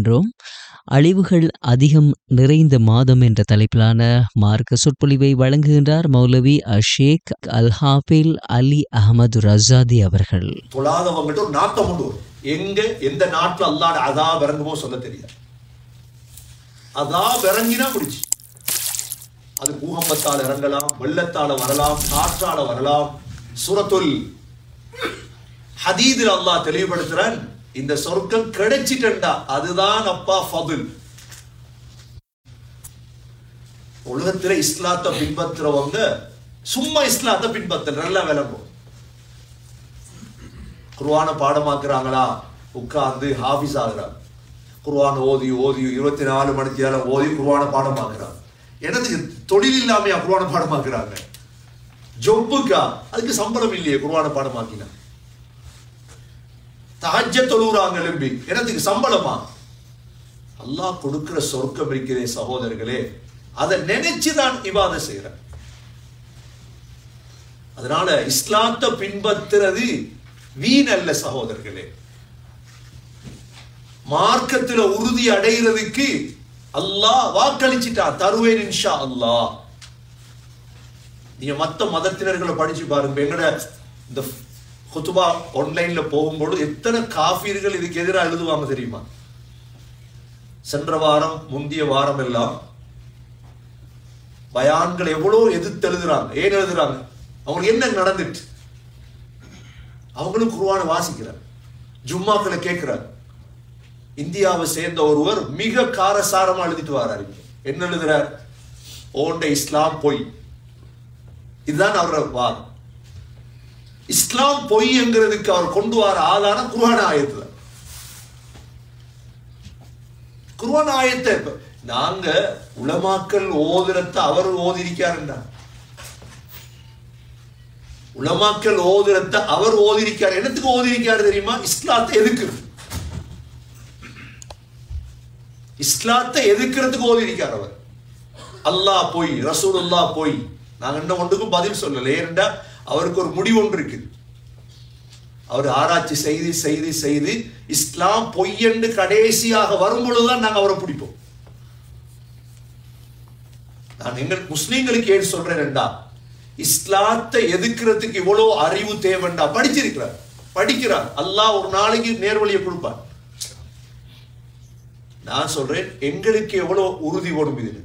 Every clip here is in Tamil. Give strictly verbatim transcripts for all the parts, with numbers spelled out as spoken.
இருக்கின்றோம். அழிவுகள் அதிகம் நிறைந்த மாதம் என்ற தலைப்பிலான மார்க்க சொற்பொழிவை வழங்குகின்றார் மௌலவி அஷேக் அல் ஹாஃபில் அலி அஹமது ரஸாதி அவர்கள். தொழாதவங்கள்ட்ட ஒரு நாட்டம் உண்டு. எங்க எந்த நாட்டில் அல்லாஹ் அதாப் இறங்குமோ சொல்ல தெரியாது. அதாப் இறங்கினா முடிச்சு. அது பூகம்பத்தால் இறங்கலாம், வெள்ளத்தால வரலாம், காற்றால வரலாம். சூரத்துல் ஹதீதில் அல்லாஹ் தெளிவுபடுத்துறான், இந்த சொர்க்கம் கிடைச்சிட்டா அதுதான் அப்பா ஃபதுல். உலகத்துல இஸ்லாத்தை பின்பற்றுறவங்க சும்மா இஸ்லாத்தை பின்பற்ற நல்லா விளங்கும். குர்ஆனை பாடமாக்குறாங்களா, உட்கார்ந்து ஹாஃபிஸ் ஆகுறாங்க. குர்ஆன் ஓதி ஓதி இருபத்தி நாலு மணிக்கு ஓதி குர்ஆனை பாடமாக்குறாங்க. எனக்கு தொழில் இல்லாமையா குர்ஆனை பாடமாக்குறாங்க? ஜொப்புக்கா? அதுக்கு சம்பளம் இல்லையே குர்ஆனை பாடமாக்கினா. தஹஜ்ஜத் தொழுறாங்க எழும்பி, எனக்கு சம்பளமா? அல்லாஹ் கொடுக்கிற சொர்க்கம் இருக்கிறதே சகோதரர்களே, அதை நினைச்சுதான் இபாதத் செய்யறேன். அதனால இஸ்லாத்தை பின்பற்றுறது வீண் அல்ல சகோதரர்களே. மார்க்கத்தில் உறுதி அடைகிறதுக்கு அல்லாஹ் வாக்களிச்சிட்டா, தருவேன் இன்ஷா அல்லாஹ். நீங்க மத்த மதத்தினர்களை படிச்சு பாருங்க. எங்கட இந்த குத்துபா ஆன்லைன்ல போகும்போது எத்தனை காஃபிர்கள் இதுக்கு எதிராக எழுதுவாங்க தெரியுமா? சென்ற வாரம் முந்தைய வாரம் எல்லாம் பயான்கள் எவ்வளவு எதிர்த்து எழுதுறாங்க. ஏன் எழுதுறாங்க? அவங்களுக்கு என்ன நடந்துட்டு? அவங்களும் குர்ஆனை வாசிக்கிறார், ஜும்மாக்களை கேட்கிறார். இந்தியாவை சேர்ந்த ஒருவர் மிக காரசாரமா எழுதிட்டு வர்றாரு. என்ன எழுதுறார்? ஓண்ட இஸ்லாம் பொய். இதுதான் அவரோட வாதம். இஸ்லாம் பொய் என்கிறதுக்கு அவர் கொண்டு வர ஆதாரம் குர்ஆன் ஆயத்துல. குர்ஆன் ஆயத்தை நாங்க உலமாக்கள் ஓதுறத்தை அவர் ஓதிருக்காருன்னா, உலமாக்கள் ஓதுறத்தை அவர் ஓதிருக்காரு. என்னத்துக்கு ஓதிருக்காரு தெரியுமா? இஸ்லாத்தை எதுக்கு, இஸ்லாத்தை எதுக்கிறதுக்கு ஓதிருக்கார் அவர். அல்லாஹ் பொய், ரசூலுல்லாஹ் பொய். நாங்க என்ன ஒன்றுக்கும் பதில் சொல்லல. ஏன்டா அவருக்கு ஒரு முடிவு ஒன்று இருக்கு. அவர் ஆராய்ச்சி செய்து செய்து செய்து இஸ்லாம் பொய் என்று கடைசியாக வரும் பொழுதுதான் நாங்க அவரை பிடிப்போம். நான் எங்கள் முஸ்லீம்களுக்கு ஏன் சொல்றேன்டா, இஸ்லாத்தை எதிர்க்கிறதுக்கு இவ்வளவு அறிவு தேவைண்டா. படிச்சிருக்கிறார், படிக்கிறார். அல்லாஹ் ஒரு நாளைக்கு நேர்வழியை கொடுப்பார். நான் சொல்றேன், எங்களுக்கு எவ்வளவு உறுதி வரும் இதில்.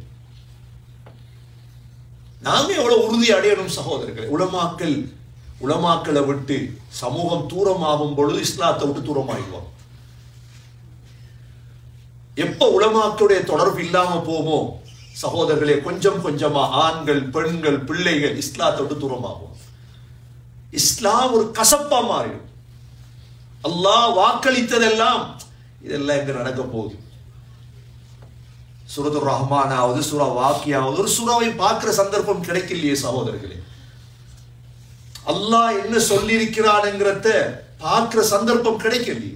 நாங்க எவ்வளவு உறுதி அடையணும் சகோதரர்கள். உலமாக்கள் உலமாக்களை விட்டு சமூகம் தூரமாகும் பொழுது இஸ்லாத்தை விட்டு தூரமாகிடுவோம். எப்ப உலமாக்களுடைய தொடர்பு இல்லாம போமோ சகோதரர்களே, கொஞ்சம் கொஞ்சமா ஆண்கள் பெண்கள் பிள்ளைகள் இஸ்லாத்தை விட்டு தூரமாகும். இஸ்லாம் ஒரு கசப்பா மாறிடும். அல்லாஹ் வாக்களித்ததெல்லாம் இதெல்லாம் எங்க நடக்க போகுது? சூரத்துர் ரஹ்மானாவது சூரா வாக்கியாவது ஒரு சூறாவை பார்க்கிற சந்தர்ப்பம் கிடைக்கலையே சகோதரர்களே. அல்லாஹ் என்ன சொல்லி இருக்கிறான்ங்கிறத பார்க்கிற சந்தர்ப்பம் கிடைக்கலையே.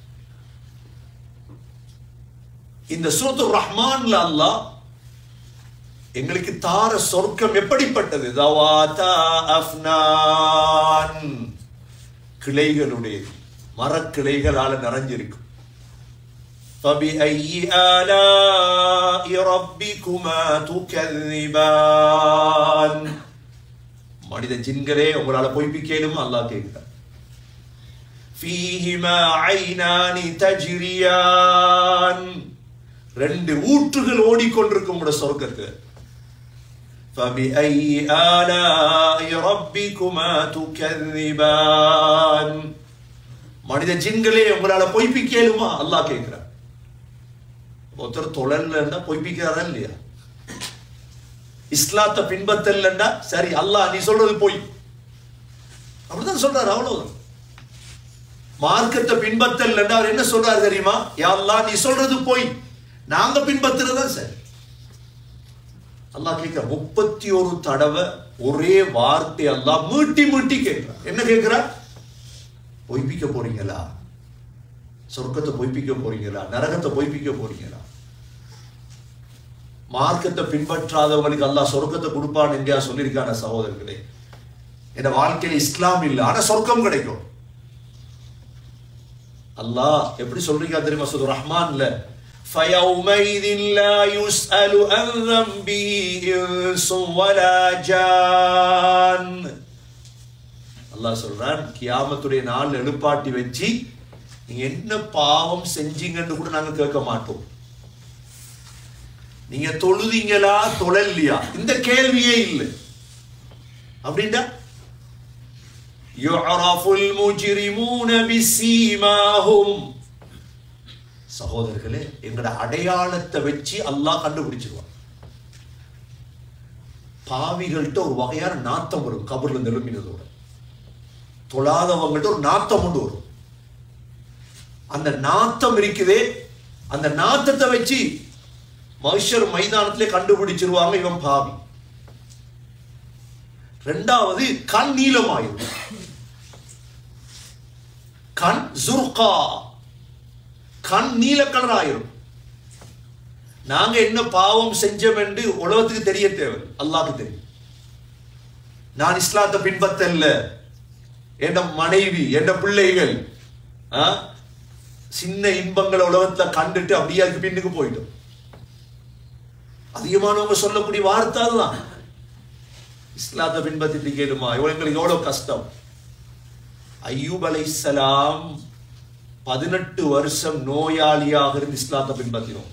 இந்த சூரத்துர் ரஹ்மான்ல அல்லாஹ் எங்களுக்கு தார சொர்க்கம் எப்படிப்பட்டது? தவாதா அஃப்னான், கிளைகளுடைய மரக்கிளைகளால நிறைஞ்சிருக்கும். فَبِأَيِّ آلَاءِ رَبِّكُمَا تُكَذِّبَانِ. மனித ஜின்களே, உங்களால பொய்ப்பிக்கலுமா? அல்லாஹ் கேட்கிறார். فِيهِمَا عَيْنَانِ تَجْرِيَانِ, ரெண்டு ஊற்றுகள் ஓடிக்கொண்டிருக்கும் உங்களுடைய சொர்க்கத்தில். فَبِأَيِّ آلَاءِ رَبِّكُمَا تُكَذِّبَانِ. மனித ஜின்களே, உங்களால பொய்ப்பிக்கலுமா? அல்லாஹ் கேட்கிறார். ஒருத்தர் தொழல்ல பொய்ப்பிக்கிறாரா இல்லையா? இஸ்லாத்தை பின்பற்றலண்டா சரி, அல்லாஹ் நீ சொல்றது பொய் அப்படிதான் சொல்றாரு. அவ்வளவுதான். மார்க்கத்தை பின்பற்றலண்டா அவர் என்ன சொல்றாரு தெரியுமா? யா அல்லாஹ் நீ சொல்றது பொய், நாங்க பின்பற்றுறதா சரி. அல்லாஹ் கேட்கிற முப்பத்தி ஒரு தடவை ஒரே வார்த்தை அல்லாஹ் மீட்டி மீட்டி கேட்கிறார். என்ன கேட்கிறார்? பொய்ப்பிக்க போறீங்களா? சொர்க்கத்தை பொய்ப்பிக்க போறீங்களா? நரகத்தை பொய்ப்பிக்க போறீங்களா? மார்க்கத்தை பின்பற்றாதவங்களுக்கு அல்லாஹ் சொர்க்கத்தை கொடுப்பான் எங்கேயா சொல்லியிருக்கான சகோதரர்களே? என் வாழ்க்கையில இஸ்லாம் இல்லை, ஆனா சொர்க்கம் கிடைக்கும். அல்லாஹ் எப்படி சொல்றீங்க தெரியுமா? சூரத்துர் ரஹ்மான்ல فَيَوْمَئِذٍ لَا يُسْأَلُ عَنْ ذَنْبِهِ إِنسٌ وَلَا جَانٌ. அல்லாஹ் சொல்றான், கியாமத்துடைய நாள் எழுப்பாட்டி வச்சு நீங்க என்ன பாவம் செஞ்சீங்கன்னு கூட நாங்க கேட்க மாட்டோம். நீங்க தொழுதீங்களா தொழலையா இந்த கேள்வியே இல்லை. அப்படின்னா யுஅரஃபுல் முஜ்ரிமூன பிஸீமாஹும், சகோதரர்களே எங்கட அடையாளத்தை வச்சு அல்லாஹ் கண்டுபிடிச்சிருவான். பாவிகள்கிட்ட ஒரு வகையான நாத்தம் வரும், கபர்ல இருந்து எழுப்பினதோட. தொழாதவங்கள்ட்ட ஒரு நாத்தம் கொண்டு வரும். அந்த நாத்தம் இருக்குதே, அந்த நாத்தத்தை வச்சு மஹ்ஷர் மைதானத்திலே கண்டுபிடிச்சிருவாங்க இவன் பாவி. ரெண்டாவது கண் நீலமாயிரும், கண் ஜுர்கா, கண் நீல கலர் ஆயிரும். நாங்க என்ன பாவம் செஞ்சோம் என்று உலகத்துக்கு தெரிய தேவை, அல்லாஹ்க்கு தெரியும். நான் இஸ்லாத்தை பின்பற்றல, என் மனைவி என் பிள்ளைகள் சின்ன இன்பங்களை உலகத்துல கண்டுட்டு அப்படியே அதுக்கு பின்னுக்கு போயிட்டோம். அதிகமானவங்க சொல்லக்கூடிய வார்த்தை அதுதான், இஸ்லாத்தை பின்பற்றிட்டு கேளுமா இவங்களுக்கு எவ்வளவு கஷ்டம். அய்யூப் அலைஹிஸ்ஸலாம் பதினெட்டு வருஷம் நோயாளியாக இருந்து இஸ்லாத்தை பின்பற்றினோம்.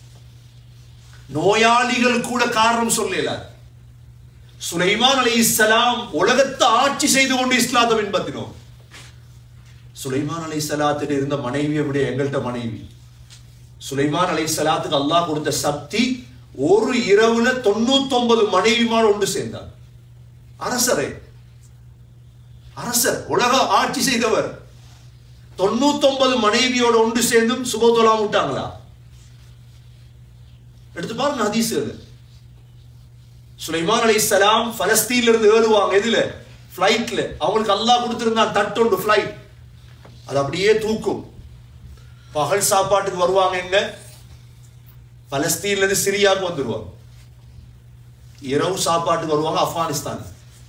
நோயாளிகள் கூட காரணம் சொல்லல. சுலைமான் அலைஹிஸ்ஸலாம் உலகத்தை ஆட்சி செய்து கொண்டு இஸ்லாத்தை பின்பற்றினோம். சுலைமான் அலைஹிஸ்ஸலாத்துக்கு இருந்த மனைவியை விட எங்கள்கிட்ட மனைவி. சுலைமான் அலைஹிஸ்ஸலாத்துக்கு அல்லாஹ் கொடுத்த சக்தி, ஒரு இரவுல தொண்ணூத்தி ஒன்பது மனைவிமார் ஒன்று சேர்ந்தார். அரசரே, அரசர், உலக ஆட்சி செய்தவர், தொண்ணூத்தி ஒன்பது மனைவியோட ஒன்று சேர்ந்தும் சுபத்தொலாம் விட்டாங்களா? எடுத்து பாருங்க ஹதீஸ்கள். சுலைமான் அலைஹிஸ்ஸலாம் பலஸ்தீன்ல இருந்து ஏறுவாங்க, எதுல? பிளைட்ல. அவங்களுக்கு அல்லாஹ் கொடுத்திருந்தான் தட்டொண்டு பிளைட், அது அப்படியே தூக்கும். பகல் சாப்பாட்டுக்கு வருவாங்க எங்க? பலஸ்தீன்ல இருந்து சிரியாவுக்கு வந்துருவாங்க. இரவு சாப்பாட்டுக்கு வருவாங்க ஆப்கானிஸ்தான்.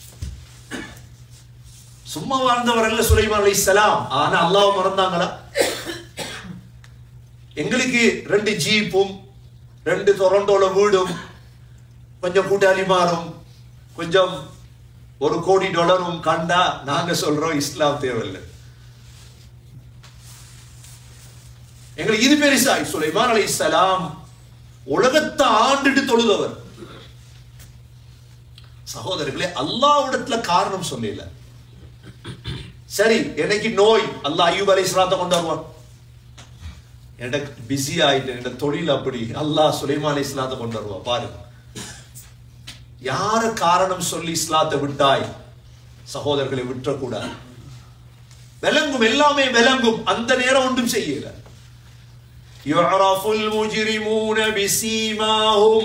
சும்மா வாழ்ந்தவர்கள் சுலைமான் அலைஹிஸ்ஸலாம். ஆனா அல்லாஹ் மறந்தாங்களா? எங்களுக்கு ரெண்டு ஜீப்பும் ரெண்டு டொரண்டோல வீடும் கொஞ்சம் கூட்டாளி மாறும் கொஞ்சம் ஒரு கோடி டாலரும் கண்டா நாங்க சொல்றோம் இஸ்லாம் தேவையில்லை. எங்களுக்கு இது பெருசா. சுலைமான் அலைஹிஸ்ஸலாம் உலகத்தை ஆண்டுட்டு தொழுதவர். சகோதரர்களே, அல்லாஹ்விடத்துல காரணம் சொல்லல. சரி, எனக்கு நோய், அல்லாஹ் அய்யூப் அலைஹிஸ்ஸலாத்தை கொண்டு வருவான். எனக்கு பிஸி ஆயிட்டு, என்னோட தொழில் அப்படி, அல்லாஹ் சுலைமான் அலைஹிஸ்ஸலாத்தை கொண்டு வருவான். பாருங்க, யார காரணம் சொல்லி இஸ்லாத்தை விட்டாய்? சகோதரர்களை விட்டுறக்கூடாது. விளங்கும், எல்லாமே விளங்கும். அந்த நேரம் ஒன்றும் செய்யல. யுஅரஃபுல் முஜ்ரிமூன பிஸீமாஹும்,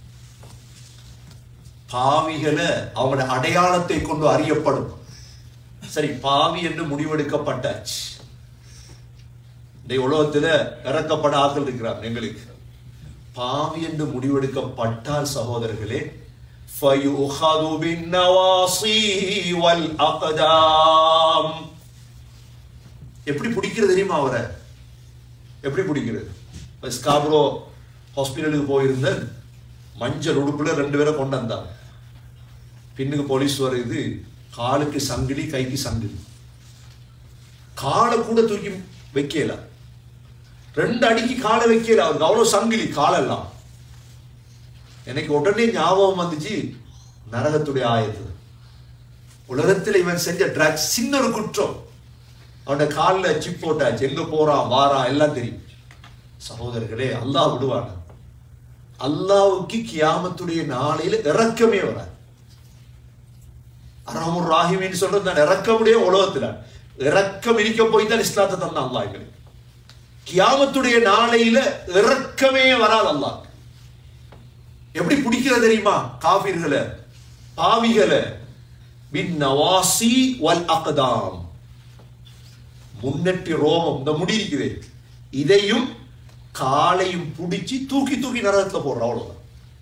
பாவிகளை அவங்களோட அடையாளத்தை கொண்டு அறியப்படும். சரி, பாவி என்று முடிவெடுக்கப்பட்டாச்சு. இந்த உலகத்துல இறக்கப்பட ஆட்கள் இருக்கிறார். எங்களுக்கு பாவி என்று முடிவெடுக்கப்பட்டால் சகோதரர்களே, ஃபயுஹது பின்னவாசி வல் அக்தாம். எப்படி பிடிக்கிறது தெரியுமா? அவரை எப்படி பிடிக்கிறது? ஸ்காப்ரோ ஹாஸ்பிட்டலுக்கு போயிருந்த மஞ்சள் உடுப்புல ரெண்டு பேரை கொண்டு வந்தாங்க. பின்னுக்கு போலீஸ் வருது, காலுக்கு சங்கிலி, கைக்கு சங்கிலி, காலை கூட தூக்கி வைக்கல, ரெண்டு அடிக்கு காலை வைக்கல. அவருக்கு அவ்வளவு சங்கிலி காலெல்லாம். எனக்கு உடனே ஞாபகம் வந்துச்சு நரகத்துடைய ஆயத்து. உலகத்தில் இவன் செஞ்ச ட்ரக்ஸ் சின்ன ஒரு குற்றம். அவனோட காலில் சிப் போட்டாச்சு, எங்க போறான் வாரான் எல்லாம் தெரியும். சகோதரர்களே, அல்லாஹ் விடுவான? அல்லாஹ்வுக்கு கியாமத்துடைய நாளையில இறக்கமே வராது. அர்ஹமுர் ராஹிமீன் சொல்றது நான் இறக்கமுடைய உலகத்துல இறக்கம் இருக்க போய் தான் இஸ்லாத்தை தந்தான் அல்லாஹ் எங்களுக்கு. கியாமத்துடைய நாளையில இறக்கமே வராது அல்லாஹ். எப்படி பிடிக்கிறது தெரியுமா? காஃபிர்களை, பாவிகளை, பின் நவாசி வல் அக்தாம், முன்னெட்டி ரோமம், இந்த முடி இருக்குது, இதையும் காலையும் பிடிச்சி தூக்கி தூக்கி நரகத்துல போடுற. அவ்வளவுதான்.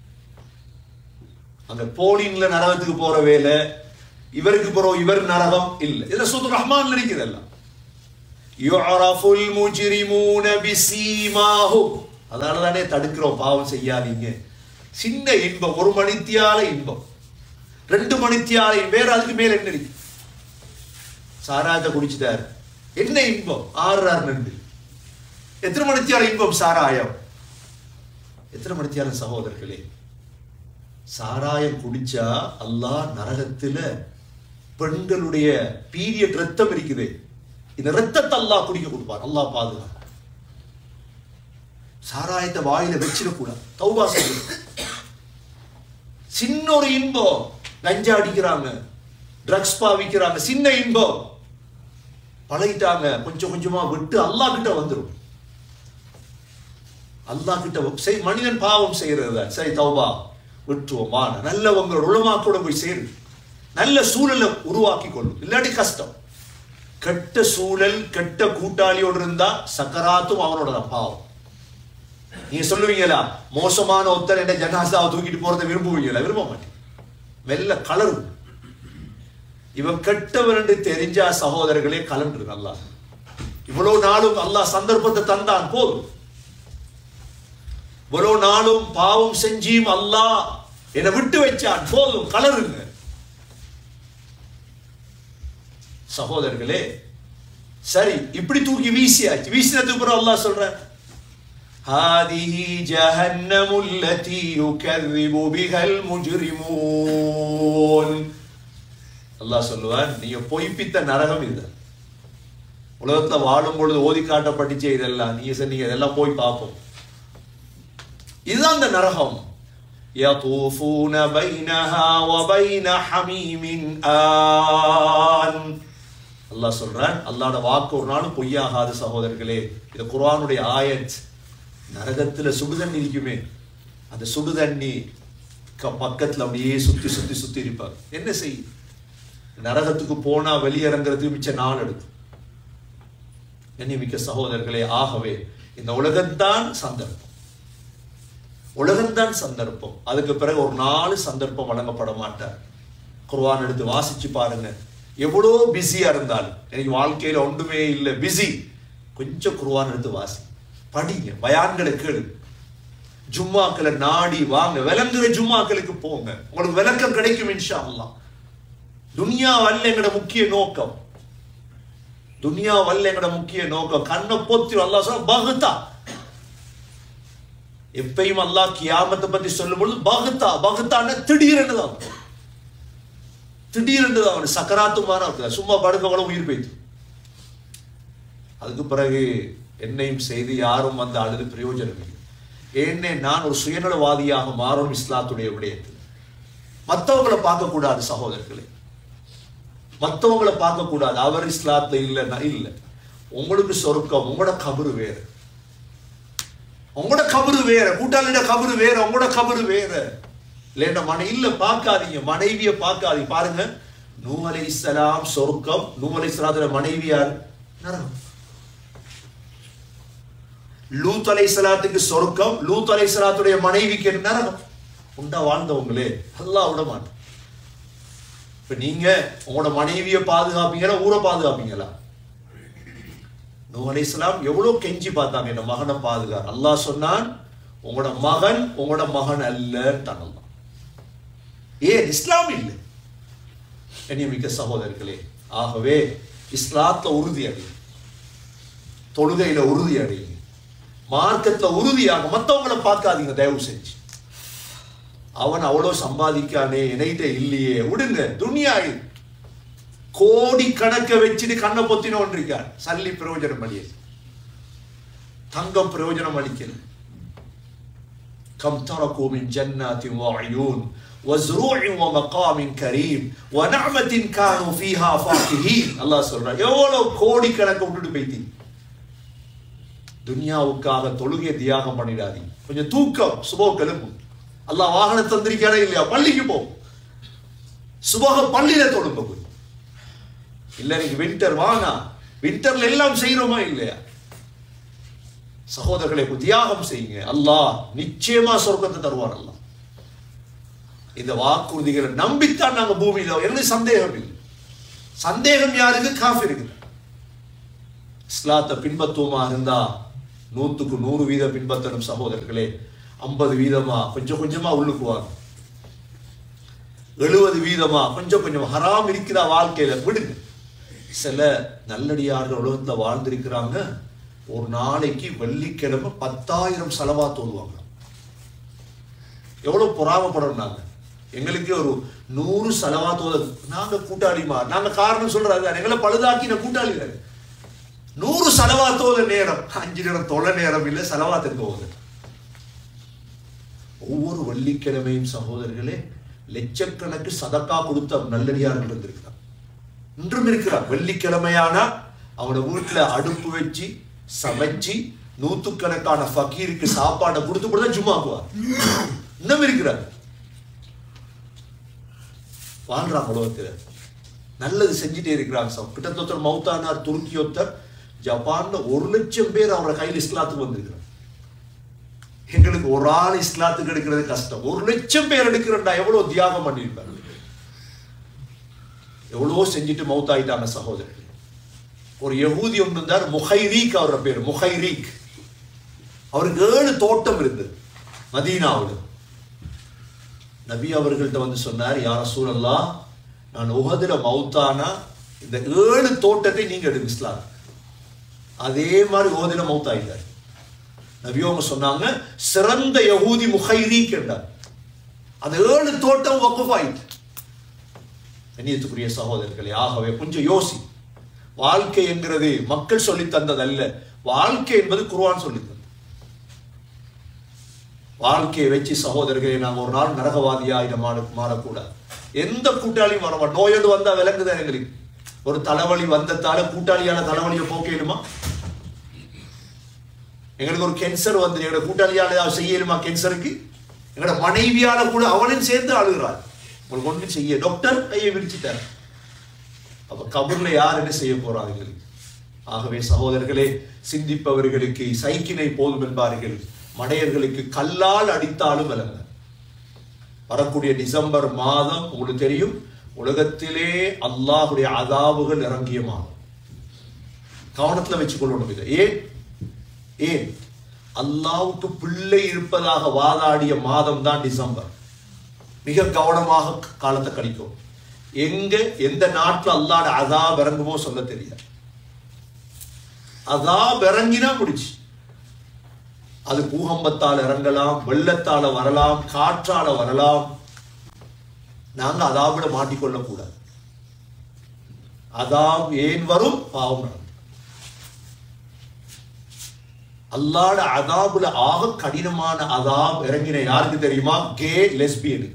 அங்க போலின்ல நரகத்துக்கு போற வேலை, இவருக்கு போறோம் இவர் நரகம் இல்ல. இதுல சூரத்துர் ரஹ்மான்ல இருக்குது எல்லாம். யுஅரஃபுல் முஜ்ரிமூன பிஸீமாஹும், அதனாலதானே தடுக்கிறோம், பாவம் செய்யாதீங்க. சின்ன இன்பம், ஒரு மணித்தியால இன்பம், ரெண்டு மணித்தியால வேற, அதுக்கு மேல என்ன இருக்கு? சாராயத்தை குடிச்சுட்டாரு, என்ன இன்பம்? ஆறு ஆறு ரெண்டு, எத்தனை மணித்தியால இன்பம்? சாராயம் எத்தனை மணித்தியால? சகோதரர்களே, சாராயம் குடிச்சா அல்லாஹ் நரகத்துல பெண்களுடைய பீரியட் ரத்தம் இருக்குது, இந்த ரத்தத்தை அல்லாஹ் குடிக்க கொடுப்பார். அல்லாஹ் பாதுகாப்பு. சாராயத்தை வாயில வச்சிடக்கூடாது, தௌபா செய்யணும். சின்ன ஒரு இன்பம், கஞ்சா அடிக்கிறாங்க, ட்ரக்ஸ் பாவிக்கிறாங்க, சின்ன இன்பம் பழகிட்டாங்க, கொஞ்சம் கொஞ்சமா விட்டு அல்லாஹ் கிட்ட வந்துடும். அல்லாஹ் கிட்ட மனிதன் பாவம் செய்யறது சரி, தௌபா விட்டுருவோமா, நல்லவங்களோட உலமாக்கூட போய் சேரு, நல்ல சூழலை உருவாக்கி கொள்ளும், இல்லாட்டி கஷ்டம். கெட்ட சூழல், கெட்ட கூட்டாளியோடு இருந்தா சக்கராத்தும் அவனோட தான் பாவம். நீங்க சொல்லுவீங்களா, மோசமான ஒருத்தர் என்ன ஜனாசாவை தூக்கிட்டு போறதை விரும்புவீங்களா? விரும்ப மாட்டேன். மெல்ல கலரு. இவன் கெட்டவன் என்று தெரிஞ்சா சகோதரர்களே கலன்று. அல்லாஹ் இவ்வளவு நாளும் அல்லாஹ் சந்தர்ப்பத்தை தந்தான், போதும். இவ்வளவு நாளும் பாவம் செஞ்சியும் அல்லாஹ் என்னை விட்டு வச்சான், போதும், கலருங்க. சகோதரர்களே சரி, இப்படி தூக்கி வீசியாச்சு. வீசினதுக்கு பிறகு அல்லாஹ் சொல்ற, ஹாதிஹி ஜஹன்னமுல் லதி யுகذிபு பிஹல் முஜ்ரிமூன். அல்லாஹ் சொல்லுவான், நீங்க பொய்ப்பித்த நரகம் இது. உலகத்துல வாழும் பொழுது ஓதி காட்டப்பட்டுச்சே இதெல்லாம், நீங்க சொன்னீங்க இதெல்லாம் போய் பார்ப்போம். இதுதான் அந்த நரகம். யதூஃபூன பைனஹா வ பைன ஹமீமின் ஆன். அல்லாஹ் சொல்றான், அல்லாஹ்வோட வாக்கு ஒரு நாளும் பொய்யாகாது. சகோதரர்களே, இது குர்ஆனுடைய ஆயத். நரகத்துல சுடுதண்ணி இருக்குமே, அந்த சுடுதண்ணி பக்கத்துல அப்படியே சுத்தி சுத்தி சுத்தி இருப்பாங்க. என்ன செய்யும்? நரகத்துக்கு போனா வெளியிறங்கிறதுக்கு மிச்ச நாள் எடுக்கும். கண்ணியமிக்க சகோதரர்களே, ஆகவே இந்த உலகம்தான் சந்தர்ப்பம், உலகம்தான் சந்தர்ப்பம். அதுக்கு பிறகு ஒரு நாலு சந்தர்ப்பம் வழங்கப்பட மாட்டார். குர்ஆன் எடுத்து வாசிச்சு பாருங்க. எவ்வளோ பிஸியா இருந்தாலும், எனக்கு வாழ்க்கையில ஒன்றுமே இல்லை, பிஸி, கொஞ்சம் குர்ஆன் எடுத்து வாசி, படிங்க, பயான்களை கேளு, ஜும்மாக்களை நாடி வாங்க, விளங்குற ஜும்மாக்களுக்கு போங்க, உங்களுக்கு விளக்கம் கிடைக்கும் இன்ஷா அல்லாஹ். துனியா வல்ல எங்கட முக்கிய நோக்கம், துனியா வல்ல எங்கட முக்கிய நோக்கம். கண்ணை பொத்தி அல்லாஹ் சொல்ல பகுத்தா. எப்பயும் அல்லாஹ் கியாமத்தை பத்தி சொல்லும் பொழுது பகுத்தா, பகுத்தான திடீரென்று தான், திடீரென்று தான். சக்கராத்து மாறா இருக்குது, சும்மா படுக்கவளவு உயிர் போய்த்து. அதுக்கு பிறகு என்னையும் செய்து யாரும் வந்து அழுது பிரயோஜனம் இல்லை. ஏன்னே நான் ஒரு சுயநலவாதியாக மாறும் இஸ்லாத்துடைய விடயத்தில். மற்றவங்களை பார்க்க கூடாது சகோதரர்களே, மற்றவங்களை பார்க்க கூடாது. அவர் இஸ்லாத்துல இல்லைன்னா இல்லை. உங்களுக்கு சொர்க்கம், உங்களோட கபரு வேற, உங்களோட கபரு வேற, கூட்டாளிட கபரு வேற, உங்களோட கபரு வேற. இல்லைன்னா மனை இல்ல, பார்க்காதீங்க, மனைவியை பார்க்காதீங்க. பாருங்க, நூஹ் அலைஹிஸ்ஸலாம் சொர்க்கம், நூஹ் அலைஹிஸ்ஸலாத்துடைய மனைவியார் நரகம். லூத் அலைஹிஸ்ஸலாத்துக்கு சொர்க்கம், லூத் அலைஹிஸ்ஸலாத்துடைய மனைவிக்கு நரகம். உண்டா வாழ்ந்தவங்களே அல்லாஹ் விட மாட்டோம். இப்ப நீங்க உங்களோட மனைவியை பாதுகாப்பீங்களா, ஊரை பாதுகாப்பீங்களா? நூஹ் அலைஹிஸ்ஸலாம் எவ்வளவு கெஞ்சி பார்த்தாங்க, என் மகனை பாதுகா. அல்லாஹ் சொன்னான், உங்களோட மகன் உங்களோட மகன் அல்ல. ஏன்? இஸ்லாம் இல்லை. கண்ணியமிக்க சகோதரர்களே, ஆகவே இஸ்லாத்துல உறுதி அடையும், தொழுகையில உறுதி அடையும், மார்க்கத்துல உறுதியாக. மற்றவங்களை பார்க்காதீங்க தயவு செஞ்சு. அவன் அவ்வளவு சம்பாதிக்கானே, என்கிட்ட இல்லையே, விடுங்க. துனியா கோடி கணக்க வச்சுட்டு கண்ணை பொத்தினோன் இருக்கார். சல்லி பிரயோஜனம் அளிய, தங்கம் பிரயோஜனம் அளிக்கல. கம் தரகு மின் ஜன்னாத்தின் வ உயூன் வ ஸுரூஇன் வ மகாமின் கரீம் வ நஅமத்தின் கானூ ஃபீஹா ஃபாகிஹீன். அல்லாஹ் சொல்றான், எவ்வளவு கோடி கணக்க விட்டுட்டு போயிட்டீங்க. துனியாவுக்காக தொழுகை தியாகம் பண்ணிடாதீங்க. கொஞ்சம் தூக்கம், சுபஹ் கிளம்பு. அல்லாஹ் வாகனம் தந்திருக்கானே இல்லையா, பள்ளிக்கு போ, சுபஹ் பள்ளியில தொழுங்க போய். இல்ல நீங்க வின்டர் வானா, வின்டர்ல எல்லாம் செய்யறோமா இல்லையா? சகோதரர்களை தியாகம் செய்யுங்க, அல்லாஹ் நிச்சயமா சொர்க்கத்தை தருவார். அல்லாஹ் இந்த வாக்குறுதிகளை நம்பித்தான் நாங்க பூமியில, என்ன சந்தேகம் இல்லை. சந்தேகம் யாருக்கு? காஃபிருக்கு. இஸ்லாத்தை பின்பற்றுவமா இருந்தா நூத்துக்கு நூறு வீதம் பின்பற்றணும் சகோதரர்களே. ஐம்பது வீதமா கொஞ்சம் கொஞ்சமா உள்ளுக்குவாங்க, எழுபது வீதமா கொஞ்சம் கொஞ்சம் ஹராம் இருக்கிற வாழ்க்கையில விடுங்க. சில நல்லடியார்கள் உலகத்துல வாழ்ந்திருக்கிறாங்க, ஒரு நாளைக்கு வெள்ளிக்கிழமை பத்தாயிரம் செலவாத் ஓதுவாங்க. எவ்வளவு பொறாமப்படணும் நாங்க. எங்களுக்கு ஒரு நூறு செலவாத் ஓத நாங்க கூட்டாளிமா, நாங்க காரணம் சொல்றாரு எங்களை பழுதாக்கின கூட்டாளி. நூறு செலவாத்தோத நேரம், அஞ்சு நேரம் தொலை நேரம் இல்லை, செலவாத்திற்கு போகுது. ஒவ்வொரு வெள்ளிக்கிழமையும் சகோதரர்களே லட்சக்கணக்கு சதக்கா கொடுத்த நல்லடியார்கள் இருந்திருக்கிறார், இன்றும் இருக்கிறார். வெள்ளிக்கிழமையானா அவனோட வீட்டுல அடுப்பு வச்சு சமைச்சு நூத்துக்கணக்கான ஃபக்கீருக்கு சாப்பாடை கொடுத்து கூட தான் ஜும்மாக்குவார். இன்னும் இருக்கிறார், வாழ்றாங்க உலகத்துல, நல்லது செஞ்சுட்டே இருக்கிறாங்க. கிட்டத்தட்ட மௌத்தானார் துருக்கி ஒத்தர், ஜப்பான்ல ஒரு லட்சம் பேர் அவரோட கையில் இஸ்லாத்துக்கு வந்திருக்கிறார். எங்களுக்கு ஒரு ஆள் இஸ்லாத்துக்கு எடுக்கிறது கஷ்டம், ஒரு லட்சம் பேர் எடுக்கிறா எவ்வளவு தியாகம் பண்ணியிருப்பாங்க, எவ்வளவோ செஞ்சுட்டு மௌத்தாயிட்டாங்க சகோதரர்கள். ஒரு யஹூதி ஒன்று இருந்தார், முஹைரீக் அவரோட பேர், முஹைரீக். அவருக்கு ஏழு தோட்டம் இருந்தது மதீனாவில். நபி அவர்கள்ட்ட வந்து சொன்னார், யா ரசூலல்லாஹ், நான் உஹதுல மௌத்தானா இந்த ஏழு தோட்டத்தை நீங்க எடுங்க இஸ்லாம். அதே மாதிரி உஹதுல மௌத்தாயிட்டார். நபி அவங்க சொன்னாங்க, சிறந்த யஹூதி முஹைரீக் என்றார். அந்த ஏழு தோட்டம் வக்ஃப் ஆயிட்டு. கண்ணியத்துக்குரிய சகோதரர்களே, ஆகவே கொஞ்சம் யோசி. வாழ்க்கை என்கிறது மக்கள் சொல்லி தந்தது அல்ல, வாழ்க்கை என்பது குர்ஆன் சொல்லி தந்தது. வாழ்க்கையை வச்சு சகோதரர்களே நாங்கள் ஒரு நாள் நரகவாதியா இதை மாற மாறக்கூடாது. எந்த கூட்டாளியும் வர மாட்டோம். நோயோடு வந்தா விளங்குதான் எங்களுக்கு. ஒரு தலைவலி வந்ததால கூட்டாளியான தலைவலியை போக்கலுமா? எங்களுக்கு ஒரு கேன்சர் வந்து எங்களோட கூட்டாளியால செய்யலுமா? கேன்சருக்கு எங்களோட மனைவியால கூட அவனும் சேர்ந்து அழுகிறார். உங்களுக்கு ஒன்றும் செய்ய, டாக்டர் கையை விரிச்சிட்டார். அப்ப கபர்ல யார் என்ன செய்ய போறாங்க? ஆகவே சகோதரர்களே, சிந்திப்பவர்களுக்கு சைக்கினை போதும் என்பார்கள், மடையர்களுக்கு கல்லால் அடித்தாலும் விளங்க. வரக்கூடிய டிசம்பர் மாதம் உங்களுக்கு தெரியும், உலகத்திலே அல்லாஹுடைய அதாபுகள் இறங்கிய மாதம். கவனத்துல வச்சுக்கொள்ளணும் இதை. ஏன் ஏன் அல்லாஹ்வுக்கு பிள்ளை இருப்பதாக வாதாடிய மாதம் தான் டிசம்பர். மிக கவனமாக காலத்தை கழிக்கும். எங்க எந்த நாட்டில் அல்லாஹ்ட அதாப் இறங்குமோ சொல்ல தெரியாது. அதாப் இறங்கினா முடிச்சு. அது பூகம்பத்தால் இறங்கலாம், வெள்ளத்தால வரலாம், காற்றால வரலாம். நாங்க அதாபிட மாட்டிக்கொள்ள கூடாது. அதாப் ஏன் வரும்? பாவம் நடக்கும். அல்லாஹ்ட அதாபுல ஆக கடினமான அதாப் இறங்கின யாருக்கு தெரியுமா? கே லெஸ்பியனுக்கு.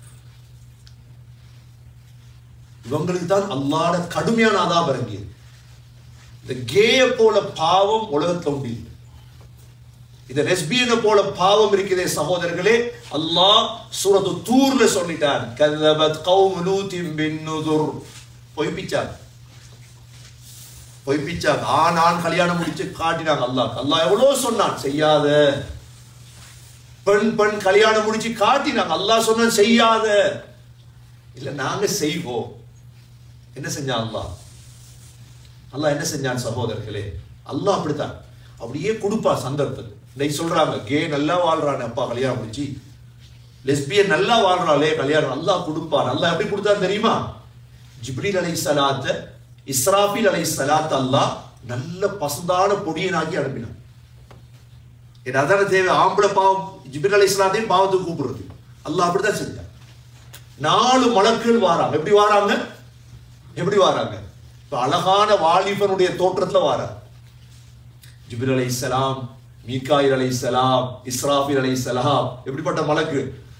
இவங்களுக்கு தான் அல்லாஹ்ட கடுமையான அதாப் இறங்கியது. இந்த கேய போல பாவம் உலகத்துல உண்டு. இந்த லெஸ்பியனை போல பாவம் இருக்கிறதே சகோதரர்களே, அல்லாஹ் சூரத்து தூர்ல சொல்லிட்டான், கذبت قوم لوط بالنذر. பொய்ப்பிச்சாங்க பொய்ப்பிச்சாங்க ஆண் ஆண் கல்யாணம் முடிச்சு காட்டினாங்க. அல்லாஹ் அல்லாஹ் எவ்வளவு சொன்னான் செய்யாத. பெண் பெண் கல்யாணம் முடிச்சு காட்டினாங்க. அல்லாஹ் சொன்னான் செய்யாத. இல்ல நாங்க செய்வோம். என்ன செஞ்சான் அல்லாஹ்? அல்லாஹ் என்ன செஞ்சான் சகோதரர்களே? அல்லாஹ் அப்படித்தான் அப்படியே கொடுப்பா சந்தர்ப்பத்தை. இன்னைக்கு சொல்றாங்க கே நல்லா வாழ்றானே அப்பா கல்யாணம் முடிச்சு, லெஸ்பியன் நல்லா வாழ்றாளே கல்யாணம். அல்லாஹ் கொடுப்பான். அல்லாஹ் எப்படி கொடுத்தான்னு தெரியுமா? ஜிப்ரீல் அலைஹிஸ்ஸலாத்த இஸ்ராஃபீல் அலைஹிஸ்ஸலாத்த அல்லாஹ் நல்ல பசுந்தான பொடியனாக்கி அனுப்பினான். ஏன்னா அதான தேவை. ஆம்பளை பாவம் ஜிப்ரீல் அலைஹிஸ்ஸலாத்தையும் பாவத்துக்கு கூப்பிடுறது. அல்லாஹ் அப்படித்தான் செஞ்சான். நாலு மலக்குகள் வாராங்க. எப்படி வாராங்க? எப்படி வாராங்க? இப்ப அழகான வாலிபனுடைய தோற்றத்துல வாராங்க. ஜிப்ரீல் அலைஹிஸ்ஸலாம், மீகாயில் அலைஹிஸ்ஸலாம், இஸ்ராஃபீல் அலைஹிஸ்ஸலாம். எப்படிப்பட்ட மலக்கு?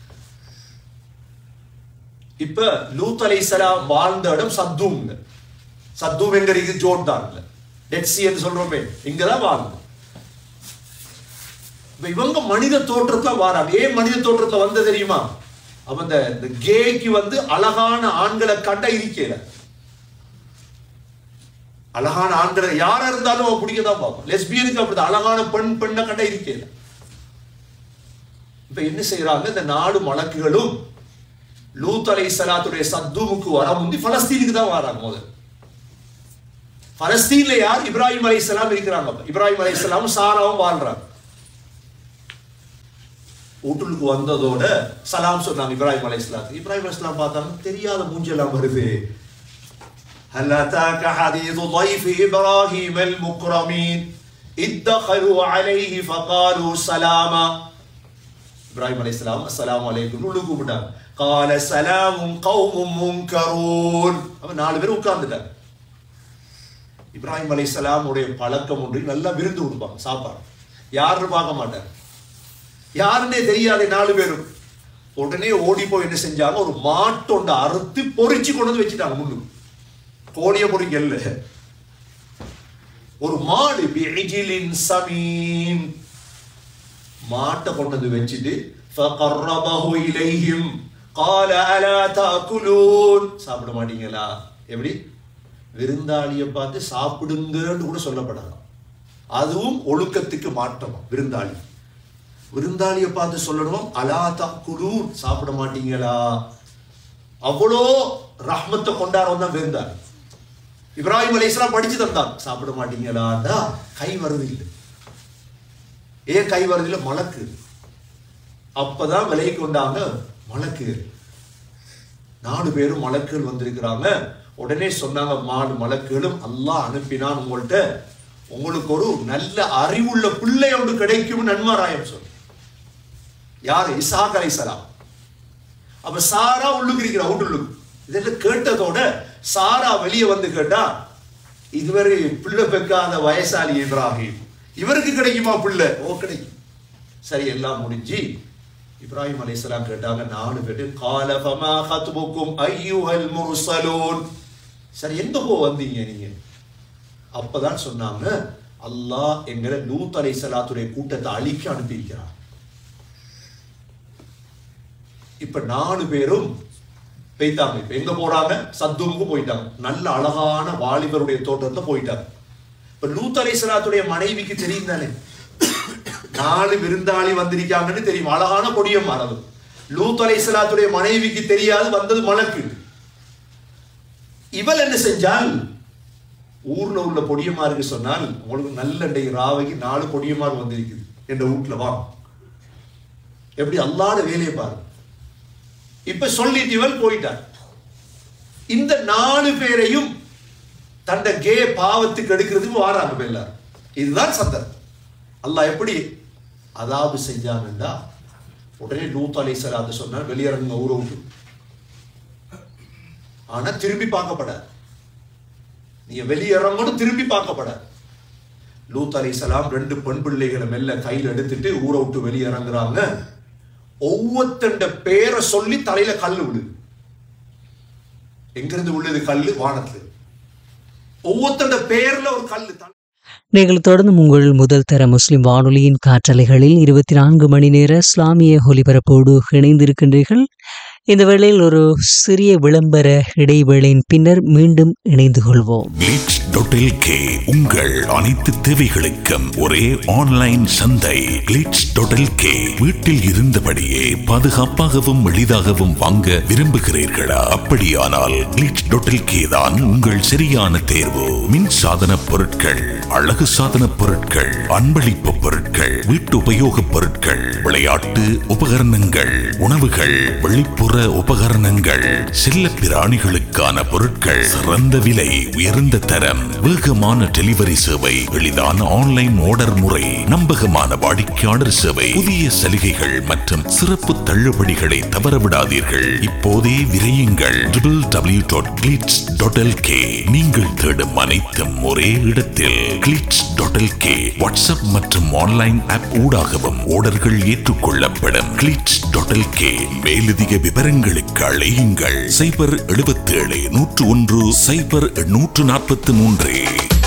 இப்ப லூத் அலைஹிஸ்ஸலாம் வாழ்ந்த இடம் சத்தூம். சத்தூம் எங்க இருக்கு? ஜோர்டான்ல. டெட் சீ என்று சொல்றோமே, இங்கதான் வாழ்ந்து. இப்ப இவங்க மனித தோற்றத்துல வாராங்க. ஏன் மனித தோற்றத்துல வந்த தெரியுமா? அப்ப இந்த கேக்கு வந்து அழகான ஆண்களை கண்ட இருக்கல. அழகான ஆண்களை யாரா இருந்தாலும் அவன் பிடிக்கதான் பார்ப்போம். லெஸ்பியனுக்கு அப்படிதான் அழகான பெண் பெண்ணை கண்ட இருக்கல. இப்ப என்ன செய்யறாங்க? இந்த நாடு மலக்குகளும் லூத் அலைஹிஸ்ஸலாத்துடைய சத்தூமுக்கு வர முந்தி பலஸ்தீனுக்கு தான் வராங்க. முதல் பலஸ்தீன்ல யார்? இப்ராஹிம் அலைஹிஸ்ஸலாம் இருக்கிறாங்க. இப்ராஹிம் அலைஹிஸ்ஸலாம் சாராவும் வாழ்றாங்க. வீட்டுக்கு வந்ததோட சலாம் சொன்னாங்க இப்ராஹிம் அலைஹிஸ்ஸலாம். இப்ராஹிம் அலைஹிஸ்ஸலாம் பார்த்தாங்க, தெரியாத மூஞ்செல்லாம் வருது. هل أتاك حديث ضيف إبراهيم المكرمين إذ دخلوا عليه فقالوا سلاما. இப்ராஹிம் அலைஹிஸ்ஸலாம் அஸ்ஸலாமு அலைக்கும் உள்ளுக்கு கூப்பிட்டாங்க. قال سلام قوم منكرون. அப்ப நாலு பேர் உட்கார்ந்துட்டாங்க. இப்ராஹிம் அலைஹிஸ்ஸலாம் உடைய பழக்கம் ஒன்று, நல்லா விருந்து கொடுப்பாங்க, சாப்பாடு யாருன்னு பார்க்க மாட்டாங்க, யாருன்னே தெரியாத நாலு பேரும். உடனே ஓடி போய் என்ன செஞ்சாங்க, ஒரு மாட்டொண்ட அறுத்து பொறிச்சு கொண்டு வந்து வச்சுட்டாங்க. முன்னு கோழிய பொறிக்கல்ல, ஒரு மாடு பிஇஜிலின் சமீன், மாட்டை கொண்டு வந்து வச்சுட்டு ஃபகர்ரபஹு இலைஹிம் قال الا تاكلون. சாப்பிட மாட்டீங்களா? எப்படி விருந்தாளியை பார்த்து சாப்பிடுங்கன்னு கூட சொல்லப்படலாம். அதுவும் ஒழுக்கத்துக்கு மாற்றமா. விருந்தாளி விருந்தாளியை பார்த்து சொல்லணும் அலா தஅகுலூன், சாப்பிட மாட்டீங்களா? அவ்வளோ ரஹ்மத்தை கொண்டாடுறவன் தான் விருந்தாளி. இப்ராஹிம் அலைஹிஸ்ஸலாம் படிச்சு தந்தாங்க, சாப்பிட மாட்டீங்களாடா கை வருது இல்லை. ஏன் கை வருது இல்லை? மலக்கு. அப்பதான் விலை கொண்டாங்க மலக்கு. நாலு பேரும் மலக்குகள் வந்திருக்கிறாங்க. உடனே சொன்னாங்க, மாடு மலக்குகளும் அல்லாஹ் அனுப்பினான் உங்கள்கிட்ட, உங்களுக்கு ஒரு நல்ல அறிவுள்ள பிள்ளை ஒன்று கிடைக்கும் நன்மாராயம் சொன்ன. யாரு? இஸ்ஹாக் அலைஹிஸ்ஸலாம். அப்ப சாரா உள்ளுக்கு இருக்கிற அவுட்டுள்ளுக்கு. இதெல்லாம் கேட்டதோட சாரா வெளியே வந்து கேட்டா, இதுவரை பிள்ளை பெக்காத வயசாளி இப்ராஹிம், இவருக்கு கிடைக்குமா பிள்ளை? ஓ கிடைக்கும். சரி, எல்லாம் முடிஞ்சு இப்ராஹிம் அலைஹிஸ்ஸலாம் கேட்டாங்க நாலு பேரு, கால ஃபமா ஹத்புக்கும் அய்யுஹல் முர்ஸலூன். சரி, எங்க போ வந்தீங்க நீங்க? அப்பதான் சொன்னாங்க, அல்லாஹ் எங்களை லூத் அலைஹிஸ்ஸலாத்துடைய கூட்டத்தை அழிக்க அனுப்பியிருக்கிறார். இப்ப நாலு பேரும் போயிட்டாங்க. இப்ப எங்க போறாங்க? சத்துமுக்கு போயிட்டாங்க. நல்ல அழகான வாலிபருடைய தோட்டத்தை போயிட்டாங்க. இப்ப லூத் அலைஹிஸ்ஸலாத்துடைய மனைவிக்கு தெரியும் தானே, நாலு விருந்தாளி வந்திருக்காங்கன்னு தெரியும். அழகான கொடியம் மாறது. லூத் அலைஹிஸ்ஸலாத்துடைய மனைவிக்கு தெரியாது, வந்தது மலக்கு. இவள் என்ன செஞ்சால், ஊர்ல உள்ள பொடியமாருக்கு சொன்னால், உங்களுக்கு நல்ல ராவைக்கு நாலு பொடியமாறு வந்திருக்குது என்ற வீட்டுல வா. எப்படி அல்லாத வேலையை பாரு. இப்ப சொல்லிட்டு இவள் போயிட்டார். இந்த நாலு பேரையும் தண்ட கே பாவத்துக்கு எடுக்கிறதுக்கு வாராங்க எல்லாரும். இதுதான் சந்தர்ப்பம். அல்லாஹ் எப்படி அதாபு செஞ்சான்டா, உடனே லூத் அலைஹிஸ்ஸலாம் சொன்னார், வெளியிறங்க ஊரை விட்டு. ஆனா திரும்பி பார்க்கப்படாது. நீங்க வெளியிறங்கணும், திரும்பி பார்க்கப்படாது. லூத் அலைஹிஸ்ஸலாம் ரெண்டு பெண் பிள்ளைகளை மெல்ல கையில் எடுத்துட்டு ஊரை விட்டு வெளியிறங்குறாங்க. ஒவ்வொருத்தண்ட பேரை சொல்லி தலையில கல்லு விடுது. எங்கிருந்து உள்ளது கல்லு? வானத்துல. ஒவ்வொருத்தண்ட பேர்ல ஒரு கல்லு. நீங்கள் தொடர்ந்து உங்கள் முதல் தர முஸ்லிம் வானொலியின் காற்றலைகளில் இருபத்தி நான்கு மணி நேர இஸ்லாமிய ஒலிபரப்போடு இணைந்திருக்கின்றீர்கள். இந்த வேளையில் ஒரு சிறிய விளம்பர இடைவேளையின் பின்னர் மீண்டும் இணைந்து கொள்வோம். கிளிட்ஸ் டாட் எல் கே உங்கள் அனைத்து தேவைகளுக்கும் ஒரே ஆன்லைன் சந்தை. Glitz dot L K. வீட்டில் இருந்தபடியே பாதுகாப்பாகவும் எளிதாகவும் வாங்க விரும்புகிறீர்களா? அப்படியானால் கிளிட்ஸ் டாட் எல் கே தான் உங்கள் சரியான தேர்வு. மின் சாதன பொருட்கள், அழகு சாதன பொருட்கள், அன்பளிப்பு பொருட்கள், வீட்டு உபயோக பொருட்கள், விளையாட்டு உபகரணங்கள், உணவுகள், வெளிப்புற உபகரணங்கள், செல்ல பிராணிகளுக்கான பொருட்கள், சிறந்த விலை, உயர்ந்த தரம், வேகமான டெலிவரி சேவை, எளிதான ஆன்லைன் ஆர்டர் முறை, நம்பகமான வாடிக்கையாளர் சேவை, புதிய சலுகைகள் மற்றும் சிறப்பு தள்ளுபடிகளை தவறவிடாதீர்கள். இப்போதே விரையுங்கள். W W W dot glitz dot L K. நீங்கள் தேடும் அனைத்தும் ஒரே இடத்தில். Glitz dot L K. WhatsApp மற்றும் ஆன்லைன் ஆப் ஊடாகவும் ஆர்டர்கள் ஏற்றுக்கொள்ளப்படும். Glitz dot L K. மேலதிக விவரங்களுக்கு அழையுங்கள். சைபர் எழுபத்தி ஏழு நூற்று ஒன்று சைபர் நூற்று நாற்பத்தி மூன்று.